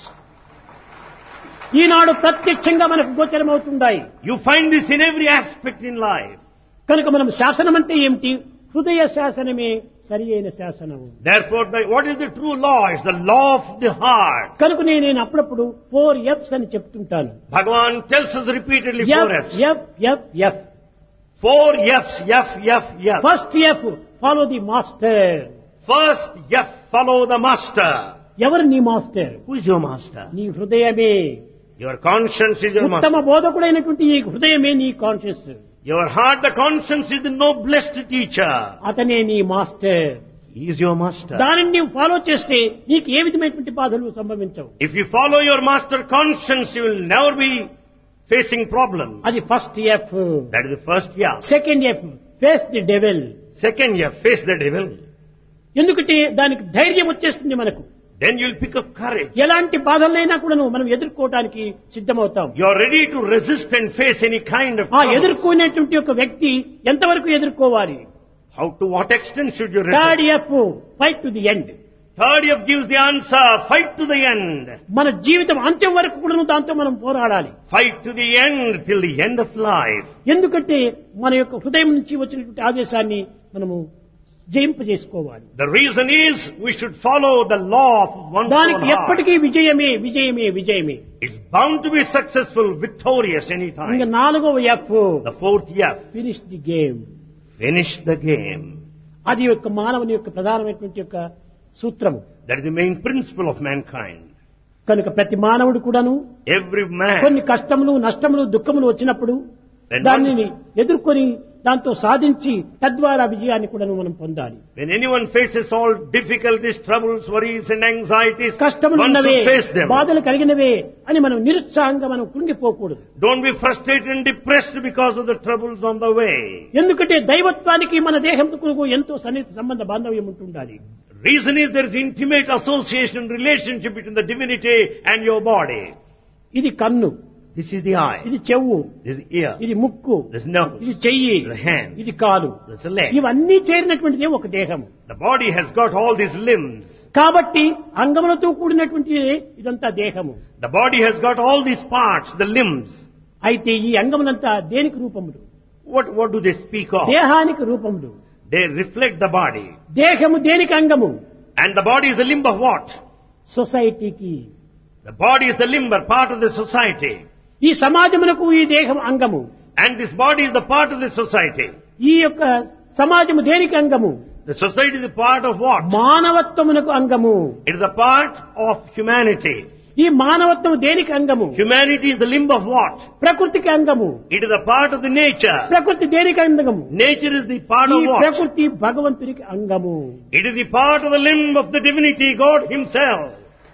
ఈనాడు ప్రత్యక్షంగా మనకు గోచరమవుతుంటాయి. You find this in every aspect in life. కనుక మనం శాసనం అంటే ఏమిటి? హృదయ శాసనమే సరి అయిన శాసనము. Therefore, the, what is the true law? It's the law of the heart. కనుక నేను అప్పుడప్పుడు ఫోర్ ఎఫ్స్ అని చెప్తుంటాను. Bhagavan tells us repeatedly four F's. F F F Four F's, F, F, F. First F follow the master. First F, follow the master. ఎవరు నీ master? Who is your master? నీ హృదయమే. Your conscience is your ఉత్తమ master. బోధకుడైనటువంటి ఈ హృదయమే నీ conscious. Your heart, the conscience, is the noblest teacher. అతనే నీ master. He is your master. దానిని నీవు ఫాలో చేస్తే నీకు ఏ విధమైనటువంటి బాధలు సంభవించవు. If you follow your master conscience, you will never be facing problems. అది first F. That is the first F. Second F face the devil. Second F, face the devil. ఎందుకంటే దానికి ధైర్యం వచ్చేస్తుంది మనకు. Then you will pick up courage. ఎలాంటి బాధలైనా కూడా మనం ఎదుర్కోవడానికి సిద్ధమవుతాం. You are ready to resist and face any kind of ఆ trouble. ఎదుర్కొనేటువంటి ఒక వ్యక్తి ఎంతవరకు ఎదుర్కోవాలి? How, to what extent should you resist? Third F fight to the end. Third F gives the answer, fight to the end. మన జీవితం అంత్యం వరకు కూడా దాంతో మనం పోరాడాలి. Fight to the end till the end of life. ఎందుకంటే మన యొక్క హృదయం నుంచి వచ్చినటువంటి ఆదేశాన్ని మనము జయింపజేసుకోవాలి. The reason is we should follow the law of one's own దానికి heart. ఎప్పటికీ విజయమే విజయమే విజయమే. It's bound to be successful, victorious ఇంకా anytime. నాలుగవ F The fourth F, finish the game. finish the game. అది యొక్క మానవుని యొక్క ప్రధానమైనటువంటి యొక్క సూత్రము. That is the main principle of mankind. కనుక ప్రతి మానవుడు కూడాను Every man, కొన్ని కష్టములు నష్టములు దుఃఖములు వచ్చినప్పుడు When దానిని ఎదుర్కొని దాంతో సాధించి తద్వారా విజయాన్ని కూడా మనం పొందాలి. when anyone faces all difficulties, troubles, worries and anxieties, కష్టములు one ఉన్నవే should face them. బాధలు కలిగినవే అని మనం నిరుత్సాహంగా మనం కృంగిపోకూడదు. Don't be frustrated and depressed because of the troubles on the way. ఎందుకంటే దైవత్వానికి మన దేహంకు ఎంతో సన్నిహిత సంబంధ బాంధవ్యం ఉంటుండాలి. Reason is there is intimate association, relationship between the divinity and your body. ఇది కన్ను, This is the eye, ఇది చెవు, this is the ear, ఇది ముక్కు, this is nose, ఇది చెయ్యి, the hand, ఇది కాలు. this is the leg. ఇవన్నీ చేరినటువంటిదే ఒక దేహము. The body has got all these limbs. కాబట్టి అంగములతో కూడినటువంటి ఇదంతా దేహము. The body has got all these parts, the limbs. అయితే ఈ అంగములంతా దేనికి రూపములు? What, what do they speak of? దేహానికి రూపములు. They reflect the body. దేహము దేనికి అంగము? And the body is the limb of what? సొసైటీకి. The body is the limb or part of the society. ఈ సమాజమునకు ఈ దేహం అంగము. And this body is the part of the society. ఈ యొక్క సమాజము దేనికి అంగము? The society is a part of what? మానవత్వమునకు అంగము. It is a part of humanity. ఈ మానవత్వం దేనికి అంగము? Humanity is the limb of what? ప్రకృతికి అంగము. It is a part of the nature. ప్రకృతి దేనికి అంగము? Nature is the part ఈ of what? ప్రకృతి భగవంతునికి అంగము. It is the part of the limb of the divinity, God Himself.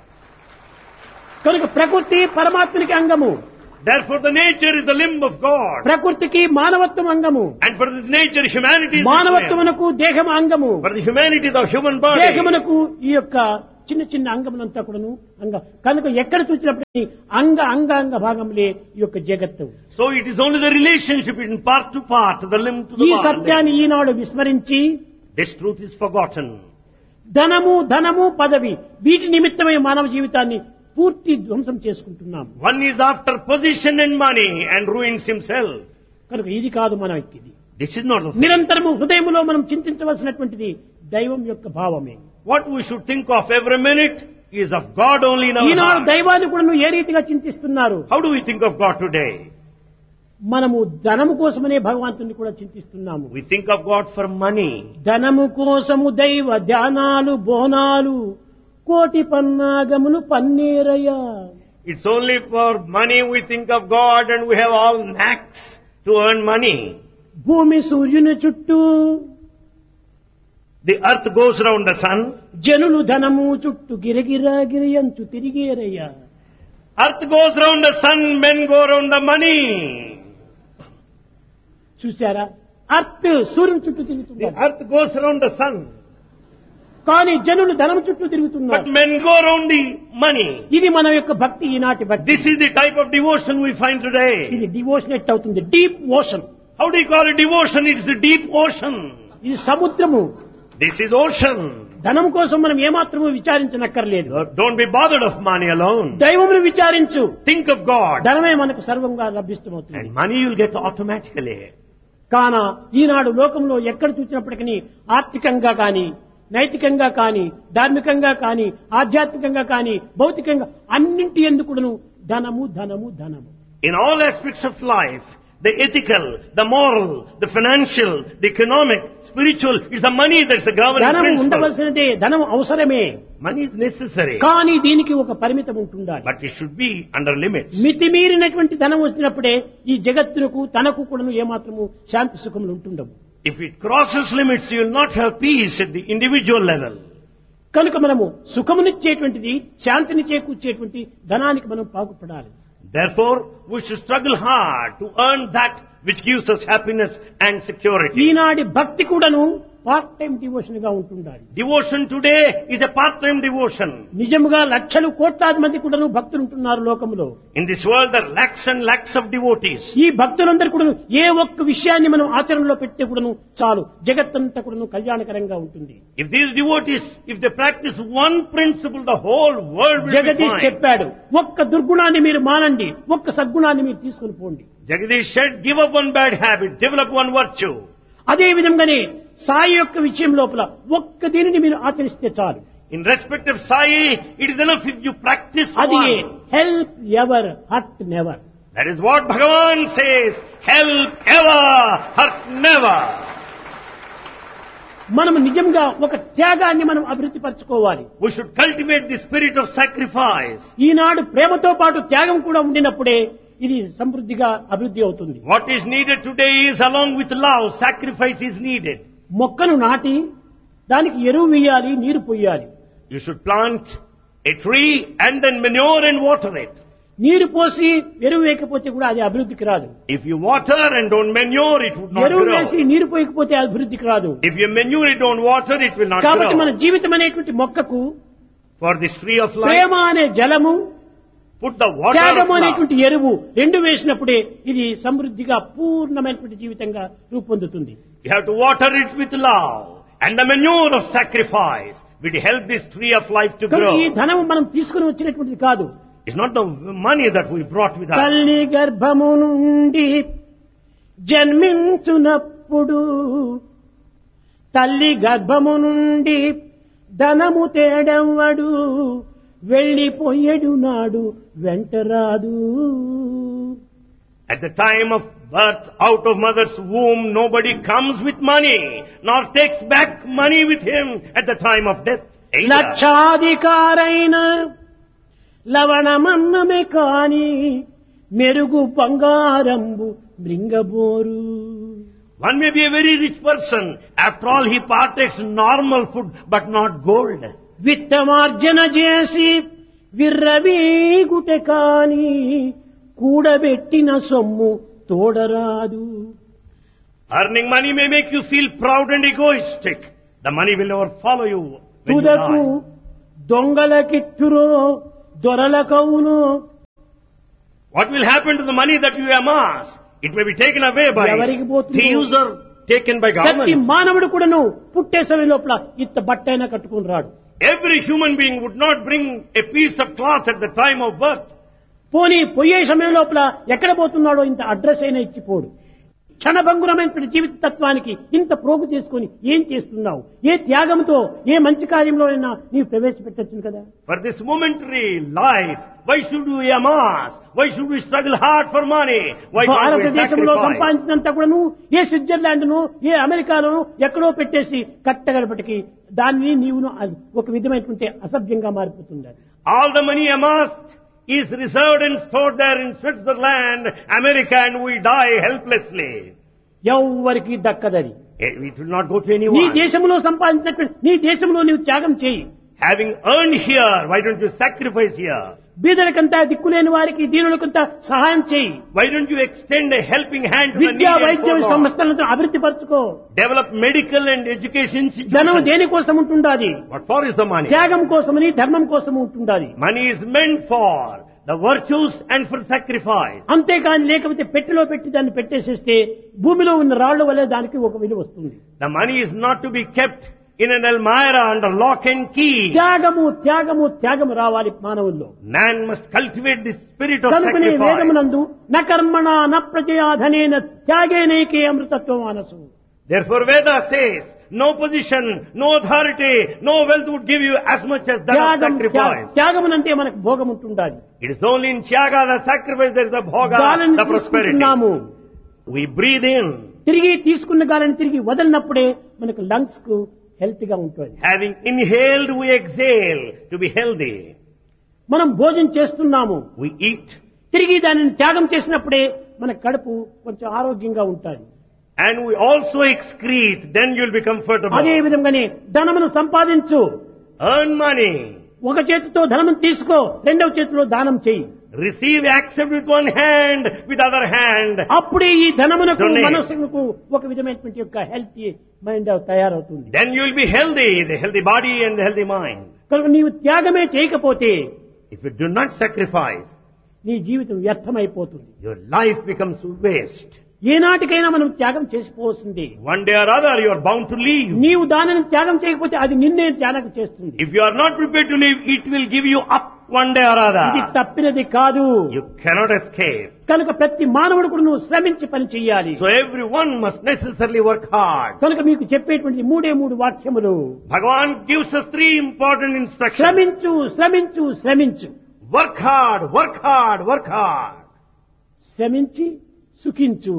కనుక ప్రకృతి పరమాత్మనికి అంగము. Therefore the nature is the limb of God. ప్రకృతికి మానవత్వం అంగము. And for this nature, humanity is this limb. మానవత్వమునకు దేహం అంగము. For the humanity, the human body. దేహమునకు ఈ యొక్క చిన్న చిన్న అంగములంతా కూడాను అంగ కనుక ఎక్కడ చూసినప్పుడు అంగ అంగ అంగ భాగములే ఈ యొక్క జగత్తు. So it is only the relationship between part to part, the limb to the ఈ body. సత్యాన్ని ఈనాడు విస్మరించి This truth is forgotten. ధనము ధనము పదవి వీటి నిమిత్తమై మానవ జీవితాన్ని పూర్తి ధ్వంసం చేసుకుంటున్నాం. One is after position and money and ruins himself. కనుక ఇది కాదు మన ఇది. This is not the thing. నిరంతరము హృదయములో మనం చింతించవలసినటువంటిది దైవం యొక్క భావమే. What we should think of every minute is of God only in our Eenadu heart. దైవాన్ని కూడా నువ్వు ఏ రీతిగా చింతిస్తున్నారు? How do we think of God today? మనము ధనము కోసమనే భగవంతుని కూడా చింతిస్తున్నాము. We think of God for money. ధనము కోసము దైవ ధ్యానాలు బోనాలు కోటి పన్నాగములు పన్నీరయ్య. It's only for money we think of God and we have all knacks to earn money. భూమి సూర్యుని చుట్టూ The earth goes round the sun. జనులు ధనము చుట్టూ గిరగిరా గిరియంచు తిరిగేరయ్య. Earth goes round the sun, men go round the money. చూశారా? Earth సూర్యుని చుట్టూ The తిరుగుతున్నారు, earth goes round the sun, కానీ జనులు ధనం చుట్టూ but తిరుగుతున్నారు. men go round the money. ఇది మన యొక్క భక్తి, ఈనాటి భక్తి. This is the type of devotion we find today. ఇది డివోషన్ ఎట్ అవుతుంది, deep ocean. How do you call it devotion? It's the deep ocean. ఇది సముద్రము. This is ocean. ధనం కోసం మనం ఏమాత్రము విచారించనక్కర్లేదు. Don't be bothered of money alone. దైవమును విచారించు. Think of God. ధనమే మనకు సర్వంగా లభిస్తుంది. And money you'll get automatically. కాన ఈనాడు లోకంలో ఎక్కడ చూసినప్పటికీ ఆర్థికంగా కానీ, నైతికంగా కానీ, ధార్మికంగా కానీ, ఆధ్యాత్మికంగా కానీ, భౌతికంగా అన్నింటి ఎందుకును ధనము ధనము ధనము. In all aspects of life, the ethical, the moral, the financial, the economic, spiritual, it's the money that's the governing ధనం principle. ఉండవలసినదే, ధనం అవసరమే. Money is necessary. కానీ దీనికి ఒక పరిమితం ఉంటుండాలి. But it should be under limits. మితిమీరినటువంటి ధనం వచ్చినప్పుడే ఈ జగత్తునకు తనకు కూడాను ఏమాత్రము శాంతి సుఖములు ఉంటుండవు. If it crosses limits, you will not have peace at the individual level. కనుక మనము సుఖమునిచ్చేటువంటిది, శాంతిని చేకూర్చేటువంటి ధనానికి మనం పాకుపడాలి. Therefore, we should struggle hard to earn that which gives us happiness and security. ఈనాటి భక్తి కూడాను పార్ట్ టైం డివోషన్ గా ఉంటుండాలి. Devotion today is a part-time devotion. నిజముగా లక్షలు కోట్లాది మంది కూడాను భక్తులు ఉంటున్నారు లోకంలో. In this world, there are lakhs and lakhs of devotees. ఈ భక్తులందరూ కూడాను ఏ ఒక్క విషయాన్ని మనం ఆచరణలో పెడితే కూడాను చాలు, జగత్తంతా కూడాను కళ్యాణకరంగా ఉంటుంది. If these devotees, if they practice one principle, the whole world will be Jagadish fine. చెప్పాడు, ఒక్క దుర్గుణాన్ని మీరు మానండి, ఒక్క సద్గుణాన్ని మీరు తీసుకుని పోండి. Jagadish said, give up one bad habit, develop one virtue. అదే విధంగానే సాయి యొక్క విషయం లోపల ఒక్క దీనిని మీరు ఆచరిస్తే చాలు. In respect of Sai, it is enough if you practice అది one. Help ever hurt never. That is what Bhagavan says, help ever, hurt never. మనం నిజంగా ఒక త్యాగాన్ని మనం అభివృద్ధి పరచుకోవాలి. We should cultivate the spirit of sacrifice. ఈనాడు ప్రేమతో పాటు త్యాగం కూడా ఉండినప్పుడే ఇది సమృద్ధిగా అభివృద్ధి అవుతుంది. What is needed today is along with love, sacrifice is needed. మొక్కను నాటి దానికి ఎరువు వేయాలి, నీరు పోయాలి. You should plant a tree and then manure and water it. నీరు పోసి ఎరువు వేయకపోతే కూడా అది అభివృద్ధికి రాదు. If you water and don't manure, it would not ఎరువు grow. వేసి నీరు పోయకపోతే అభివృద్ధికి రాదు. If you manure it, don't water, it will not కాబట్టి మన grow. జీవితం అనేటువంటి మొక్కకు For this tree of life, ప్రేమ అనే జలము, put the water of త్యాగము love. అనేటువంటి ఎరువు రెండు వేసినప్పుడే ఇది సమృద్ధిగా పూర్ణమైనటువంటి జీవితంగా రూపొందుతుంది. You have to water it with love. And the manure of sacrifice will help this tree of life to కనుక ఈ grow. ధనం మనం తీసుకుని వచ్చినటువంటిది కాదు. It's not the money that we brought with us. తల్లి గర్భము నుండి జన్మించునప్పుడు, తల్లి గర్భము నుండి ధనము తేడెవ్వడు, వెళ్ళిపోయేడు నాడు వెంటరాదు. At the time of birth, out of mother's womb, nobody comes with money, nor takes back money with him at the time of death. Either. లక్షాధికారైన లవణమన్నమే కాని మెరుగు బంగారంబు మృంగబోరు. One may be a very rich person. After all, he partakes normal food, but not gold. విత్తమార్జన చేసి విర్రవీగుటె కాని కూడబెట్టిన సొమ్ము తోడరాదు. Earning money may make you feel proud and egoistic. The money will never follow you when you తుదకు die. దొంగలకిత్తురో దొరలకవును. What will happen to the money that you amass? It may be taken away by ఎవరికి పోతుందో? thieves or taken by ప్రతి government. మానవుడు కూడాను పుట్టే సమయం లోపల ఇంత బట్టైనా కట్టుకుని రాడు. Every human being would not bring a piece of cloth at the time of birth. పోనీ పోయే సమయం లోపల ఎక్కడ పోతున్నాడో ఇంత అడ్రస్ అయినా ఇచ్చిపోడు. క్షణభంగురమైనటువంటి జీవిత తత్వానికి ఇంత ప్రోగు చేసుకుని ఏం చేస్తున్నావు? ఏ త్యాగంతో ఏ మంచి కార్యంలో అయినా నీవు ప్రవేశపెట్టచ్చు కదా. For this momentary life, why should we amass? Why should we struggle hard for money? Why can't we భారతదేశంలో sacrifice? సంపాదించినంత కూడాను ఏ స్విట్జర్లాండ్ ను ఏ అమెరికాను ఎక్కడో పెట్టేసి కట్టగలపటికి దాన్ని నీవును అది ఒక విధమైనటువంటి అసభ్యంగా మారిపోతుంది. All the money amassed is reserved and stored there in Switzerland, America, and we die helplessly. ఎవ్వరికి దక్కదది. It will not go to నీ anyone. దేశంలో సంపాదించినటువంటి నీ దేశంలో నీవు త్యాగం చేయి. Having earned here, why don't you sacrifice here? బీదలకంతా దిక్కులేని వారికి దీనులకంతా సహాయం చేయి. Why don't you extend a helping hand to the needy విద్యా and వైద్య forlorn? సంస్థలను అభివృద్ధి పరచుకో. Develop medical and education ధనం institutions. దేనికోసం ఉంటుండాది? What for is the money? త్యాగం కోసమని ధర్మం కోసం ఉంటుండాది. Money is meant for the virtues and for sacrifice. అంతేకాని లేకపోతే పెట్టెలో పెట్టి దాన్ని పెట్టేసేస్తే భూమిలో ఉన్న రాళ్ల వల్లే దానికి ఒక విలువ వస్తుంది. The money is not to be kept in an almirah under lock and key. త్యాగము త్యాగము త్యాగము రావాలి మానవుల్లో. Man must cultivate the spirit of కనుకనే sacrifice. వేదమునందు న కర్మణ న ప్రజయా ధనేన త్యాగేనైకే అమృతత్వం మనసు. Therefore Veda says, no position, no authority, no wealth would give you as much as that of త్యాగం sacrifice. త్యాగమునంటే మనకు భోగం ఉంటుండాలి. It is only in Tyaga, the sacrifice, there is the bhoga, గాలిని the prosperity. తీసుకుంటున్నాము. We breathe in. తిరిగి తీసుకున్న గాలిని తిరిగి వదలినప్పుడే మనకు లంగ్స్ కు హెల్త్ గా ఉంటుంది. Having inhaled, we exhale to be healthy. మనం భోజనం చేస్తున్నాము. We eat. తిరిగి దానిని త్యాగం చేసినప్పుడే మన కడుపు కొంచెం ఆరోగ్యంగా ఉంటుంది. And we also excrete, then you'll be comfortable. అదే విధంగానే ధనమును సంపాదించు. Earn money. ఒక చేతితో ధనమును తీసుకో, రెండవ చేతిలో దానం చేయి. Receive, accept with one hand, with other hand. అప్పుడే ఈ ధనమునకు Donate. మనసుకు ఒక విధమైనటువంటి యొక్క హెల్తీ మైండ్ తయారవుతుంది. Then you'll be healthy, the healthy body and the healthy mind. కనుక నీవు త్యాగమే చేయకపోతే If you do not sacrifice, నీ జీవితం వ్యర్థమైపోతుంది. your life becomes waste. ఏనాటికైనా మనం త్యాగం చేసిపోవలసింది. One day or other, you are bound to leave. నీవు దానిని త్యాగం చేయకపోతే అది నిన్నే త్యాగం చేస్తుంది. If you are not prepared to leave, it will give you up one day or ఇది other. తప్పినది కాదు. You cannot escape. కనుక ప్రతి మానవుడు కూడా నువ్వు శ్రమించి పని చెయ్యాలి. So everyone must necessarily work hard. కనుక మీకు చెప్పేటువంటి మూడే మూడు వాక్యములు. Bhagavan gives us three important instructions. శ్రమించు శ్రమించు శ్రమించు. Work hard, work hard, work hard. శ్రమించి సుఖించు.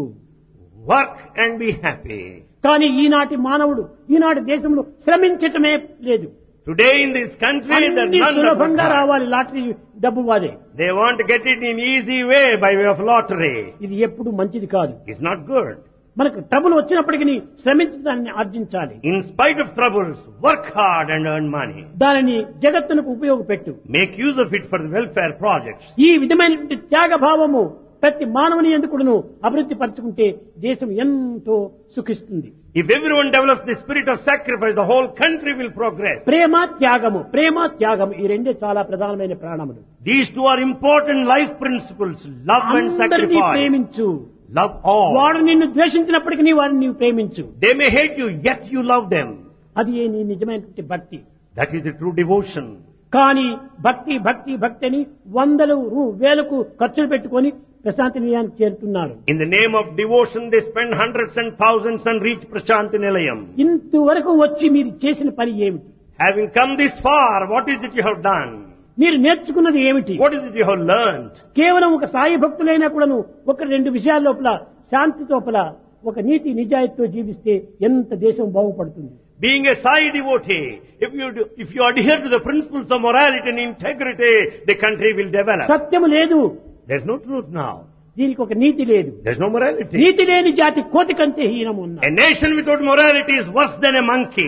Work and be happy. కానీ ఈనాటి మానవుడు ఈనాటి దేశంలో శ్రమించటమే లేదు. Today in this country, there అన్ని are none that work సులభంగా hard. రావాలి లాటరీ డబ్బు వాదే. They want to get it in easy way by way of lottery. ఇది ఎప్పుడు మంచిది కాదు. It's not good. మనకు ట్రబుల్ వచ్చినప్పటికీ శ్రమించి దాన్ని ఆర్జించాలి. In spite of troubles, work hard and earn money. దానిని జగత్తునకు ఉపయోగపెట్టు. Make use of it for the welfare projects. ఈ విధమైనటువంటి త్యాగ భావము ప్రతి మానవుని ఎందుకును అభివృద్ధి పరచుకుంటే దేశం ఎంతో సుఖిస్తుంది. If everyone develops the spirit of sacrifice, the whole country will progress. ప్రేమ త్యాగము ప్రేమ త్యాగము ఈ రెండే చాలా ప్రధానమైన ప్రాణములు. These two are important life principles. Love and అందరినీ sacrifice. ప్రేమించు. Love all. వాడు నిన్ను ద్వేషించినప్పటికీ వారిని నీవు ప్రేమించు. They may hate you, yet you love them. అది ఏ నీ నిజమైనటువంటి భక్తి. That is the true devotion. కానీ భక్తి భక్తి భక్తి అని వందలు రూ- వేలకు ఖర్చులు పెట్టుకొని ప్రశాంతి నిలయానికి చేరుతున్నారు. In the name of devotion, they spend hundreds and thousands and reach Prashanti Nilayam. ఇంతవరకు వచ్చి మీరు చేసిన పని ఏమిటి? Having come this far, what is it you have done? మీరు నేర్చుకున్నది ఏమిటి? What is it you have learned? కేవలం ఒక సాయి భక్తులైనా కూడాను ఒక రెండు విషయాల లోపల శాంతి లోపల ఒక నీతి నిజాయితీతో జీవిస్తే ఎంత దేశం బాగుపడుతుంది. Being a Sai devotee, if you do, if you adhere to the principles of morality and integrity, the country will develop. సత్యము లేదు. There's no truth now. దీనికి ఒక నీతి లేదు. There's no morality. నీతి లేని జాతి కోతి కంటే హీనము A ఉన్నారు. nation without morality is worse than a monkey.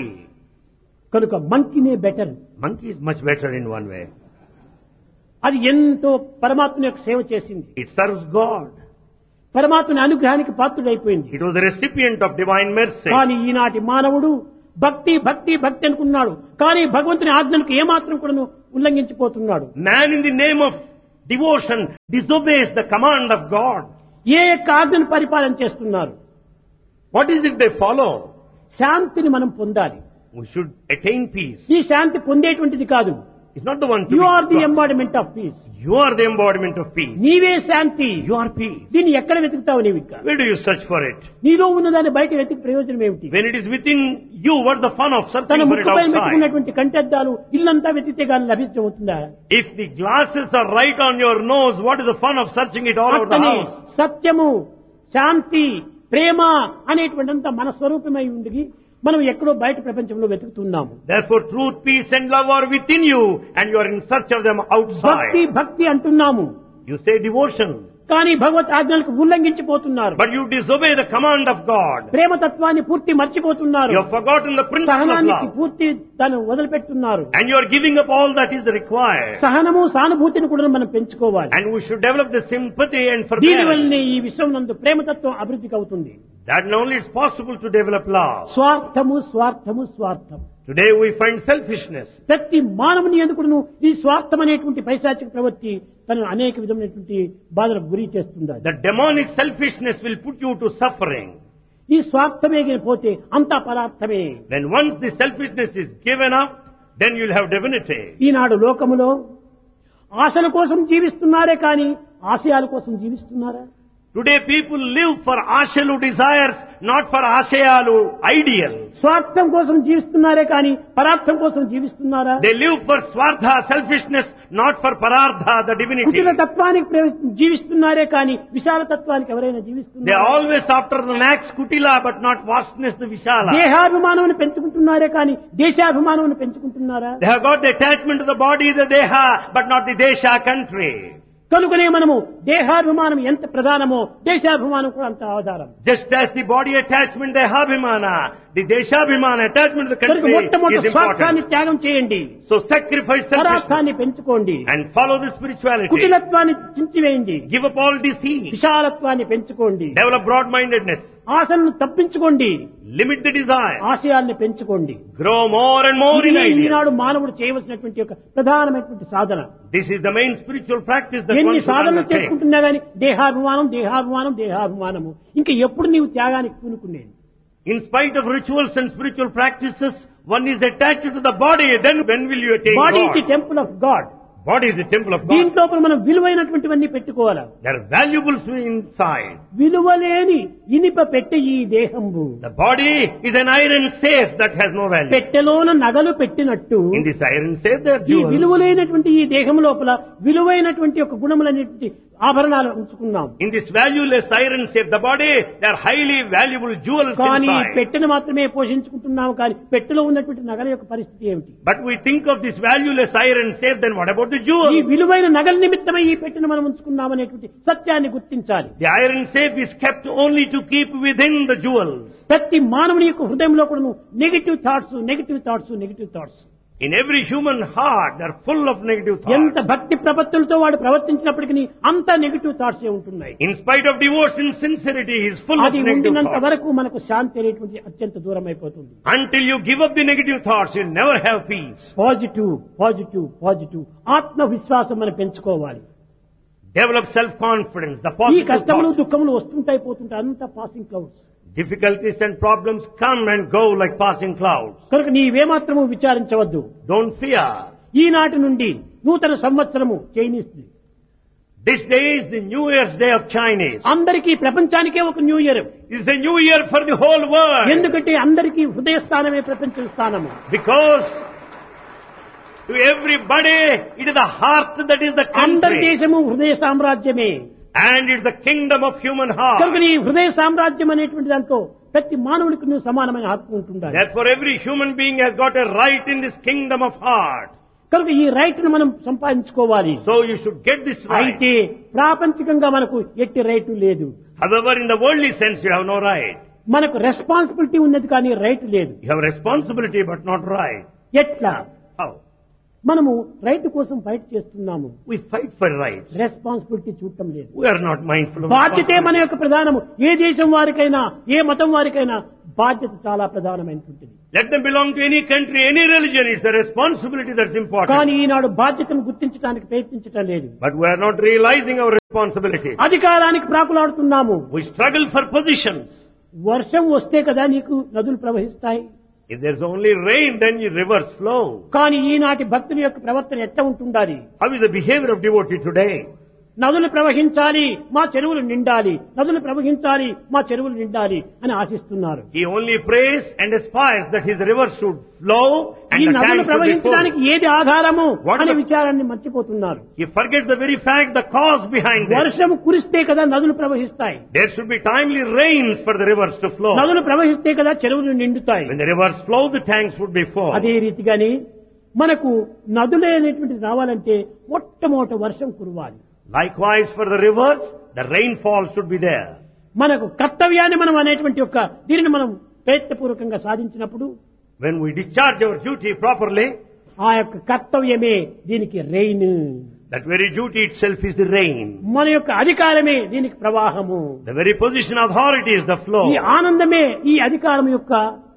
కనుక మంకినే better. Monkey is much better in one way. అది ఎంతో పరమాత్మ యొక్క సేవ చేసింది. It serves God. పరమాత్మని అనుగ్రహానికి పాత్రుడైపోయింది. It was the recipient of divine mercy. కానీ ఈనాటి మానవుడు భక్తి భక్తి భక్తి అనుకున్నాడు. కానీ భగవంతుని ఆజ్ఞలకు ఏమాత్రం కూడా ఉల్లంఘించిపోతున్నాడు. Man in the name of devotion disobeys the command of God. ఏ యొక్క ఆజ్ఞను పరిపాలన చేస్తున్నారు? What is it they follow? శాంతిని మనం పొందాలి. We should attain peace. ఈ శాంతి పొందేటువంటిది కాదు. It's not the one to you be are the God. Embodiment of piece. You are the embodiment of peace. నీవే శాంతి. You are peace. దీన్ని ఎక్కడ వెతుకుతావు నీవు ఇంకా? Where do you search for it? నీలో ఉన్నదాన్ని బయట వెతికి ప్రయోజనం ఏమిటి? When it is within you, what's the fun of తన searching for it ముక్కుపై outside? పెట్టుకున్నటువంటి కంటెద్దాలు ఇల్లంతా వెతికితే గాని లభించవుతుందా? If the glasses are right on your nose, what is the fun of searching it all over the అట్లనే house? సత్యము శాంతి ప్రేమ అనేటువంటింత మన స్వరూపమై ఉండి మనం ఎక్కడో బయట ప్రపంచంలో వెతుకుతున్నాము. Therefore, truth, peace and love are within you and you are in search of them భక్తి outside. భక్తి అంటున్నాము. You say devotion, కానీ భగవత్ ఆజ్ఞలకు ఉల్లంఘించిపోతున్నారు. but you disobey the command of God. ప్రేమతత్వాన్ని పూర్తి మర్చిపోతున్నారు. You have forgotten the principle of సహనానికి love. పూర్తి తను వదిలిపెడుతున్నారు. And you are giving up all that is required. సహనము సానుభూతిని కూడా మనం పెంచుకోవాలి. And we should develop the sympathy and దీని forbearance. వల్లనే ఈ విశ్వం నందు ప్రేమతత్వం అభివృద్ధికి అవుతుంది. That only is possible to develop love. స్వార్థము స్వార్థము స్వార్థము. Today we find selfishness. ప్రతి మానవుని ఎందుకును ఈ స్వార్థం అనేటువంటి పైశాచిక ప్రవృత్తి తనను అనేక విధమైనటువంటి బాధలకు గురి చేస్తుంది. The demonic selfishness will put you to suffering. ఈ స్వార్థమే పోతే అంతా పరార్థమే. Then once the selfishness is given up, then you'll have divinity. ఈనాడు లోకములో ఆశల కోసం జీవిస్తున్నారే కానీ ఆశయాల కోసం జీవిస్తున్నారా? Today people live for ashalu desires, not for ashayalu ideals. స్వార్థం కోసం జీవిస్తున్నారే కానీ పరార్థం కోసం జీవిస్తున్నారా? They live for swartha, selfishness, not for parardha, the divinity. కుటిల తత్వానికి ప్రే- జీవిస్తున్నారే కానీ విశాల తత్వానికి ఎవరైనా They జీవిస్తున్నారా? are always after the max kutila, but not vastness, the vishala. దేహాభిమానం పెంచుకుంటున్నారే కానీ దేశాభిమానం పెంచుకుంటున్నారా? They have got the attachment to the body, the deha, but not the desha country. కనుకనే మనము దేహాభిమానం ఎంత ప్రధానమో దేశాభిమానం కూడా అంత ఆధారం. Just as the body attachment, the dehabhimana, the deshabhimana attachment to the కనుక country మొట్టమొదటి is స్వార్థాన్ని important. త్యాగం చేయండి, So sacrifice selfishness పరార్థాన్ని పెంచుకోండి, and follow the spirituality. కుటిలత్వాన్ని చించివేయండి, Give up all deceit. విశాలత్వాన్ని పెంచుకోండి, Develop broad-mindedness. ఆశలను తప్పించుకోండి, Limit the desire. ఆశయాల్ని పెంచుకోండి. Grow more and more in ఇదే ఈనాడు ideas. మానవుడు చేయవలసినటువంటి ఒక ప్రధానమైనటువంటి సాధన. This is the main spiritual practice that ఎన్ని one should సాధనలు undertake. చేసుకుంటున్నా గానీ దేహాభిమానం దేహాభిమానం దేహాభిమానము ఇంకా ఎప్పుడు నీవు త్యాగానికి పూనుకునేది? In spite of rituals and spiritual practices, one is attached to the body. Then when will you attain body is the God? Temple of God. Body is the temple of God. దీంట్లో మనం విలువైనటువంటివన్నీ పెట్టుకోవాలా. There are valuables inside. విలువలేని ఇనిప పెట్టె ఈ దేహంబు, The body is an iron safe that has no value. పెట్టెలోన నగలు పెట్టినట్టు In this iron safe there are ఈ jewels. విలువలేనటువంటి ఈ దేహం లోపల విలువైనటువంటి ఒక గుణములనేటువంటి ఆభరణాలు ఉంచుకున్నాం. In this valueless iron safe, the body, there are highly valuable jewels కానీ inside. పెట్టెను మాత్రమే పోషించుకుంటున్నాము కానీ పెట్టెలో ఉన్నటువంటి నగల యొక్క పరిస్థితి ఏమిటి? But we think of this valueless iron safe, then what about the ఈ jewels? విలువైన నగల నిమిత్తమై ఈ పెట్టెను మనం ఉంచుకున్నామనేటువంటి సత్యాన్ని గుర్తించాలి. The iron safe is kept only to keep within the jewels. ప్రతి మానవుని యొక్క హృదయంలో కూడా negative thoughts negative thoughts negative thoughts. In every human heart, they are full of negative ఎంత thoughts. భక్తి ప్రపత్తులతో వాడు ప్రవర్తించినప్పటికీ అంత నెగిటివ్ థాట్స్ ఉంటున్నాయి. In spite of devotion, sincerity, he is full of అది negative ఉండినంత thoughts. వరకు మనకు శాంతి అనేటువంటి అత్యంత దూరం అయిపోతుంది. Until you give up the negative thoughts, you'll never have peace. Positive positive positive ఆత్మవిశ్వాసం మనం పెంచుకోవాలి. Develop self-confidence, the ఈ positive కష్టములు thoughts. దుఃఖములు వస్తుంటాయి పోతుంటాయి, అంత passing clouds. Difficulties and problems come and go like passing clouds. కనుక నీవేమాత్రము విచారించవద్దు. Don't fear. ఈనాటి నుండి నూతన సంవత్సరము Chinese the. This day is the New Year's Day of Chinese. అందరికీ ప్రపంచానికే ఒక new year. It's a new year for the whole world. ఎందుకంటే అందరికీ హృదయ స్థానమే ప్రపంచ స్థానము. Because to everybody, it is the heart that is the అందరి country. దేశము హృదయ సామ్రాజ్యమే. And it's the kingdom of human heart. కనుక నీ హృదయ సామ్రాజ్యం అనేటువంటి దాంతో ప్రతి మానవుడికి నువ్వు సమానమైన హక్కు ఉంటుండాలి. Therefore, every human being has got a right in this kingdom of heart. కనుక ఈ రైట్ ను మనం సంపాదించుకోవాలి. So you should get this right. అయితే ప్రాపంచికంగా మనకు ఎట్టి రైటు లేదు. However, in the worldly sense, you have no right. మనకు రెస్పాన్సిబిలిటీ ఉన్నది కానీ రైట్ లేదు. You have responsibility, but not right. ఎట్లా? How? మనము రైట్ కోసం ఫైట్ చేస్తున్నాము, We fight for rights. Responsibility చూడటం లేదు. We are not mindful of బాధ్యతే మన responsibility. యొక్క ప్రధానము. ఏ దేశం వారికైనా ఏ మతం వారికైనా బాధ్యత చాలా ప్రధానమైనటువంటిది. Let them belong to any country, any religion. It's the responsibility that's కానీ important. ఈనాడు బాధ్యతను గుర్తించడానికి ప్రయత్నించడం లేదు. But we are not realizing our responsibility. అధికారానికి ప్రాకులాడుతున్నాము. We struggle for positions. వర్షం వస్తే కదా నీకు నదులు ప్రవహిస్తాయి. If there's only rain, then your rivers flow. కానీ ఈనాటి భక్తుల యొక్క ప్రవర్తన ఎట్లా ఉంటుండాలి? How is the behavior of devotee today? నదులు ప్రవహించాలి, మా చెరువులు నిండాలి, నదులు ప్రవహించాలి, మా చెరువులు నిండాలి అని ఆశిస్తున్నారు. He only prays and aspires that his rivers should flow and ఈ the నదులు tanks should be ప్రవహించడానికి full. ఏది ఆధారము What అనే is the- విచారాన్ని మర్చిపోతున్నారు. He forgets the very fact, the cause behind this. వర్షం కురిస్తే కదా నదులు ప్రవహిస్తాయి, There should be timely rains for the rivers to flow. నదులు ప్రవహిస్తే కదా చెరువులు నిండుతాయి. When the rivers flow, the tanks would be full. అదే రీతిగాని మనకు నదులు అనేటువంటిది రావాలంటే మొట్టమొదట వర్షం కురవాలి. Likewise, for the rivers, the rainfall should be there. మనకు కర్తవ్యాన్ని మనం అనేటువంటి యొక్క దీనిని మనం ప్రయత్నపూర్వకంగా సాధించినప్పుడు When we discharge our duty properly, ఆ యొక్క కర్తవ్యమే దీనికి rain. That very duty itself is the rain. మన యొక్క అధికారమే దీనికి ప్రవాహము. The very position of authority is the flow. ఈ ఆనందమే ఈ అధికారం యొక్క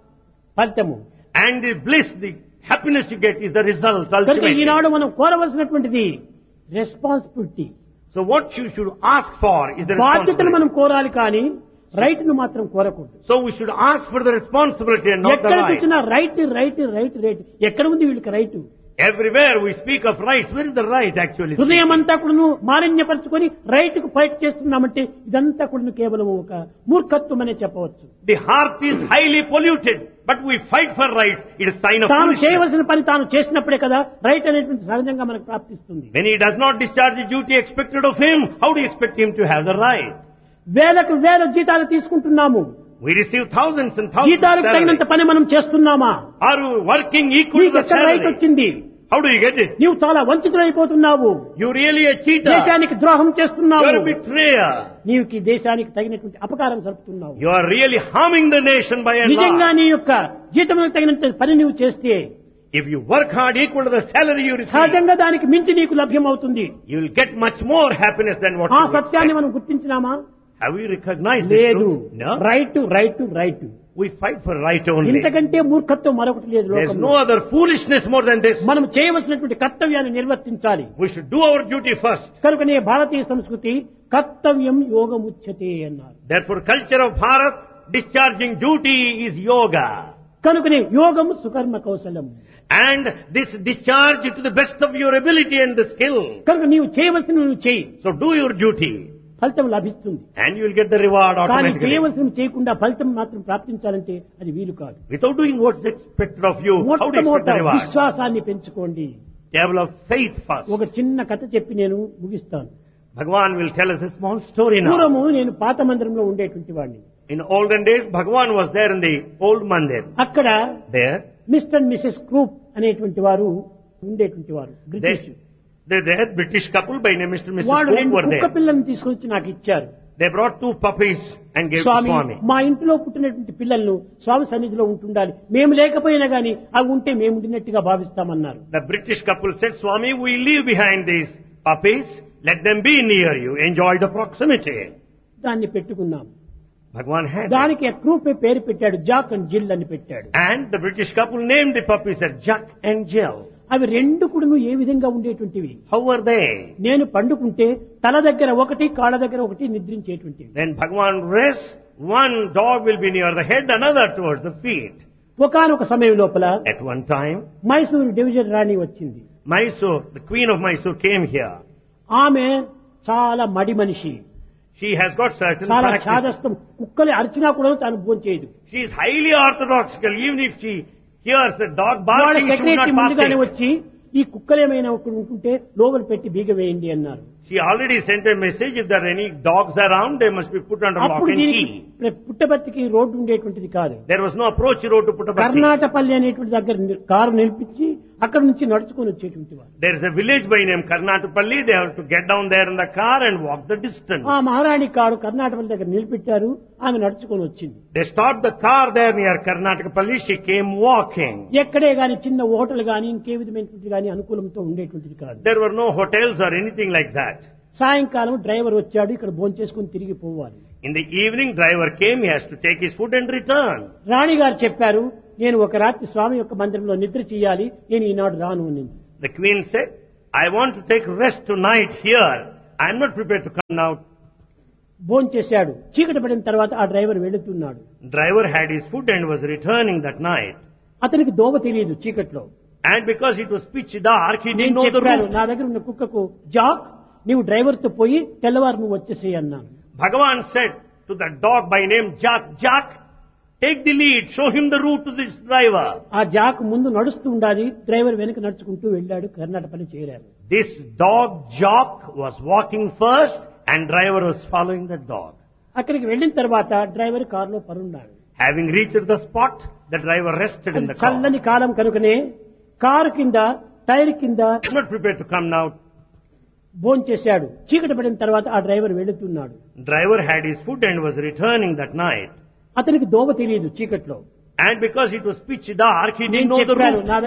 ఫలితము. And the bliss, the happiness you get is the result కనుక ultimately. ఈనాడు మనం కోరవలసినటువంటిది responsibility. So what you should ask for is the బాధ్యతను responsibility. మనం కోరాలి కానీ రైట్ ను మాత్రం కోరకూడదు. So we should ask for the responsibility and not the ఎక్కడ right. చూసినా right right right right ఎక్కడ ఉంది వీళ్ళకి right? Everywhere we speak of rights, where is the right actually? హృదయం అంతా కూడాను మాలిన్యపరుచుకొని రైట్ కు ఫైట్ చేస్తున్నామంటే ఇదంతా కూడా కేవలం ఒక మూర్ఖత్వం అనే చెప్పవచ్చు. The heart is highly polluted, but we fight for rights. It is sign of తాను foolishness. చేయవలసిన పని తాను చేసినప్పుడే కదా రైట్ అనేటువంటి సహజంగా మనకు ప్రాప్తిస్తుంది. When he does not discharge the duty expected of him, how do you expect him to have the right? వేలకు వేల జీతాలు తీసుకుంటున్నాము. We receive thousands and thousands of జీతాలకు తగినంత salary. పని మనం చేస్తున్నామా? Are you working equal to నీకు the ఎక్కడ రైట్ salary? వచ్చింది? How do you get it? నీవు చాలా వంచితులైపోతున్నావు. You really a cheater. దేశానికి ద్రోహం You చేస్తున్నావు. are a betrayer. నీవుకి దేశానికి తగినటువంటి అపకారం జరుపుతున్నావు. You are really harming the nation by and నిజంగా large. నీ యొక్క జీతములకు తగినంత పని నీవు చేస్తే If you work hard equal to the salary you receive, సహజంగా దానికి మించి నీకు లభ్యం అవుతుంది. you will get much more happiness than what ఆ you సత్యాన్ని expect. మనం గుర్తించినామా? Have we recognized this లేదు. truth? No. Right right right We fight for right only. ఇంతకంటే మూర్ఖత్వం మరొకటి లేదు There is లోకంలో. no other foolishness more than this. మనం చేయవలసినటువంటి కర్తవ్యాన్ని నిర్వర్తించాలి. We should do our duty first. కనుకనే భారతీయ సంస్కృతి కర్తవ్యం యోగముచ్యతే అన్నారు. Therefore, culture of Bharat, discharging duty is yoga. కనుకనే యోగము సుకర్మ కౌశలం. And this discharge to the best of your ability and the skill. కనుక నీవు చేయవలసిన నువ్వు చేయి, So do your duty ఫలితం లభిస్తుంది. and you will get the reward కానీ automatically. చేయవలసిన చేయకుండా ఫలితం మాత్రం ప్రాప్తించాలంటే అది వీలు కాదు. Without doing what's expected of you, how do you expect మొట్టమొదట the reward? విశ్వాసాన్ని పెంచుకోండి. Develop faith first. ఒక చిన్న కథ చెప్పి నేను ముగిస్తాను. Bhagavan will tell us a small story now. పూర్వము నేను పాత మందిరంలో ఉండేటువంటి వాడిని. In olden days, Bhagavan was there in the old mandir. అక్కడ There, mister and Mrs Krupp అనేటువంటి వారు ఉండేటువంటి వారు British. they, they had British couple by name Mister and Missus వాళ్ళు Cook రెండు were కుక్క there. పిల్లల్ని తీసుకొచ్చి నాకు ఇచ్చారు. They brought two puppies and gave to Swamy, Swami. మా ఇంట్లో పుట్టినటువంటి పిల్లలను స్వామి సన్నిధిలో ఉంటుండాలి, మేము లేకపోయినా గానీ అవి ఉంటే మేము ఉండినట్టుగా భావిస్తామన్నారు. The British couple said, Swami, we leave behind these puppies. Let them be near you. Enjoy the proximity. దాన్ని పెట్టుకున్నాం. Bhagavan had that. దానికి ఆ క్రూప్ పేరు పెట్టాడు, జాక్ అండ్ జిల్ అని పెట్టాడు. And the British couple named the puppies as Jack and Jill. అవి రెండు కూడా ఏ విధంగా ఉండేటువంటివి? How were they? నేను పండుకుంటే తల దగ్గర ఒకటి, కాళ్ళ దగ్గర ఒకటి నిద్రించేటువంటివి. Then Bhagavan rests. One dog will be near the head, another towards the feet. ఒకానొక సమయం లోపల At one time, Mysuru division రాణి వచ్చింది. Mysore, the queen of Mysore came here. ఆమె చాలా మడి మనిషి, She has got certain చాలా practices. చాదస్తం. కుక్కలు అరిచినా కూడా తాను భోంచేయదు. She is highly orthodoxical. Even if she hears a dog వాళ్ళ barking, she would secretary not ముందుగానే partake. వచ్చి ఈ కుక్కలేమైనా ఒకటి ఉంటుంటే లోపల పెట్టి బీగ వేయండి అన్నారు. She already sent a message. If there are any dogs around, they must be put under lock అప్పుడు and దీనికి key. పుట్టబర్తికి రోడ్డు ఉండేటువంటిది కాదు. There was no approach road to Puttaparthi. Karnatapalli అనేటువంటి దగ్గర ని- కారు నిలిపించి అక్కడ నుంచి నడుచుకొని వచ్చేటువంటి వారు. There is a village by name Karnatapalli. They have to get down there in the car and walk the distance. ఆ మహారాణి కారు కర్ణాటపల్లి దగ్గర నిలిపెట్టారు, ఆమె నడుచుకొని వచ్చింది. They stopped the car there near Karnatapalli. She came walking. ఎక్కడే గాని చిన్న hotel గాని ఇంకే విధమైనటువంటి గాని అనుకూలంతో ఉండేటువంటిది కాదు. There were no hotels or anything like that. సాయంకాలం డ్రైవర్ వచ్చాడు, ఇక్కడ భోంచేసుకుని తిరిగి పోవాలి. In the evening, driver came. He has to take his food and return. రాణి గారు చెప్పారు, నేను ఒక రాత్రి స్వామి యొక్క మందిరంలో నిద్ర చేయాలి, నేను ఈనాడు రాను అనింది. The queen said, I want to take rest tonight here. I am not prepared to come now. భోంచేశాడు. చీకటి పడిన తర్వాత ఆ డ్రైవర్ వెళుతున్నాడు. Driver had his food and was returning that night. అతనికి దోవ తెలియదు చీకట్లో. And because it was pitch dark, he didn't నేను know the చెప్పాను, route. నా దగ్గర ఉన్న కుక్కకు, జాక్ నీవు డ్రైవర్ తో పోయి తెల్లవారు నువ్వు వచ్చేసేయి అన్నాను. Bhagavan said to the dog by name Jack, Jack, take the lead, show him the route to this driver. ఆ జాక్ ముందు నడుస్తూ ఉండాలి, డ్రైవర్ వెనక నడుచుకుంటూ వెళ్ళాడు, కర్ణాటపల్లి చేరారు. This dog, Jock, was walking first and driver was following the dog. అక్కడికి వెళ్ళిన తర్వాత డ్రైవర్ కారులో పరున్నాడు. Having reached the spot, the driver rested in అది the car. చల్లని కాలం కనుకనే కారు కింద టైర్ కింద He was not prepared to come now. భోంచేశాడు. చీకటి పడిన తర్వాత ఆ డ్రైవర్ వెళుతున్నాడు. Driver had his food and was returning that night. అతనికి దోవ తెలియదు చీకట్లో. And because it was pitch dark, he didn't నేను know the చెప్పాను, route. నా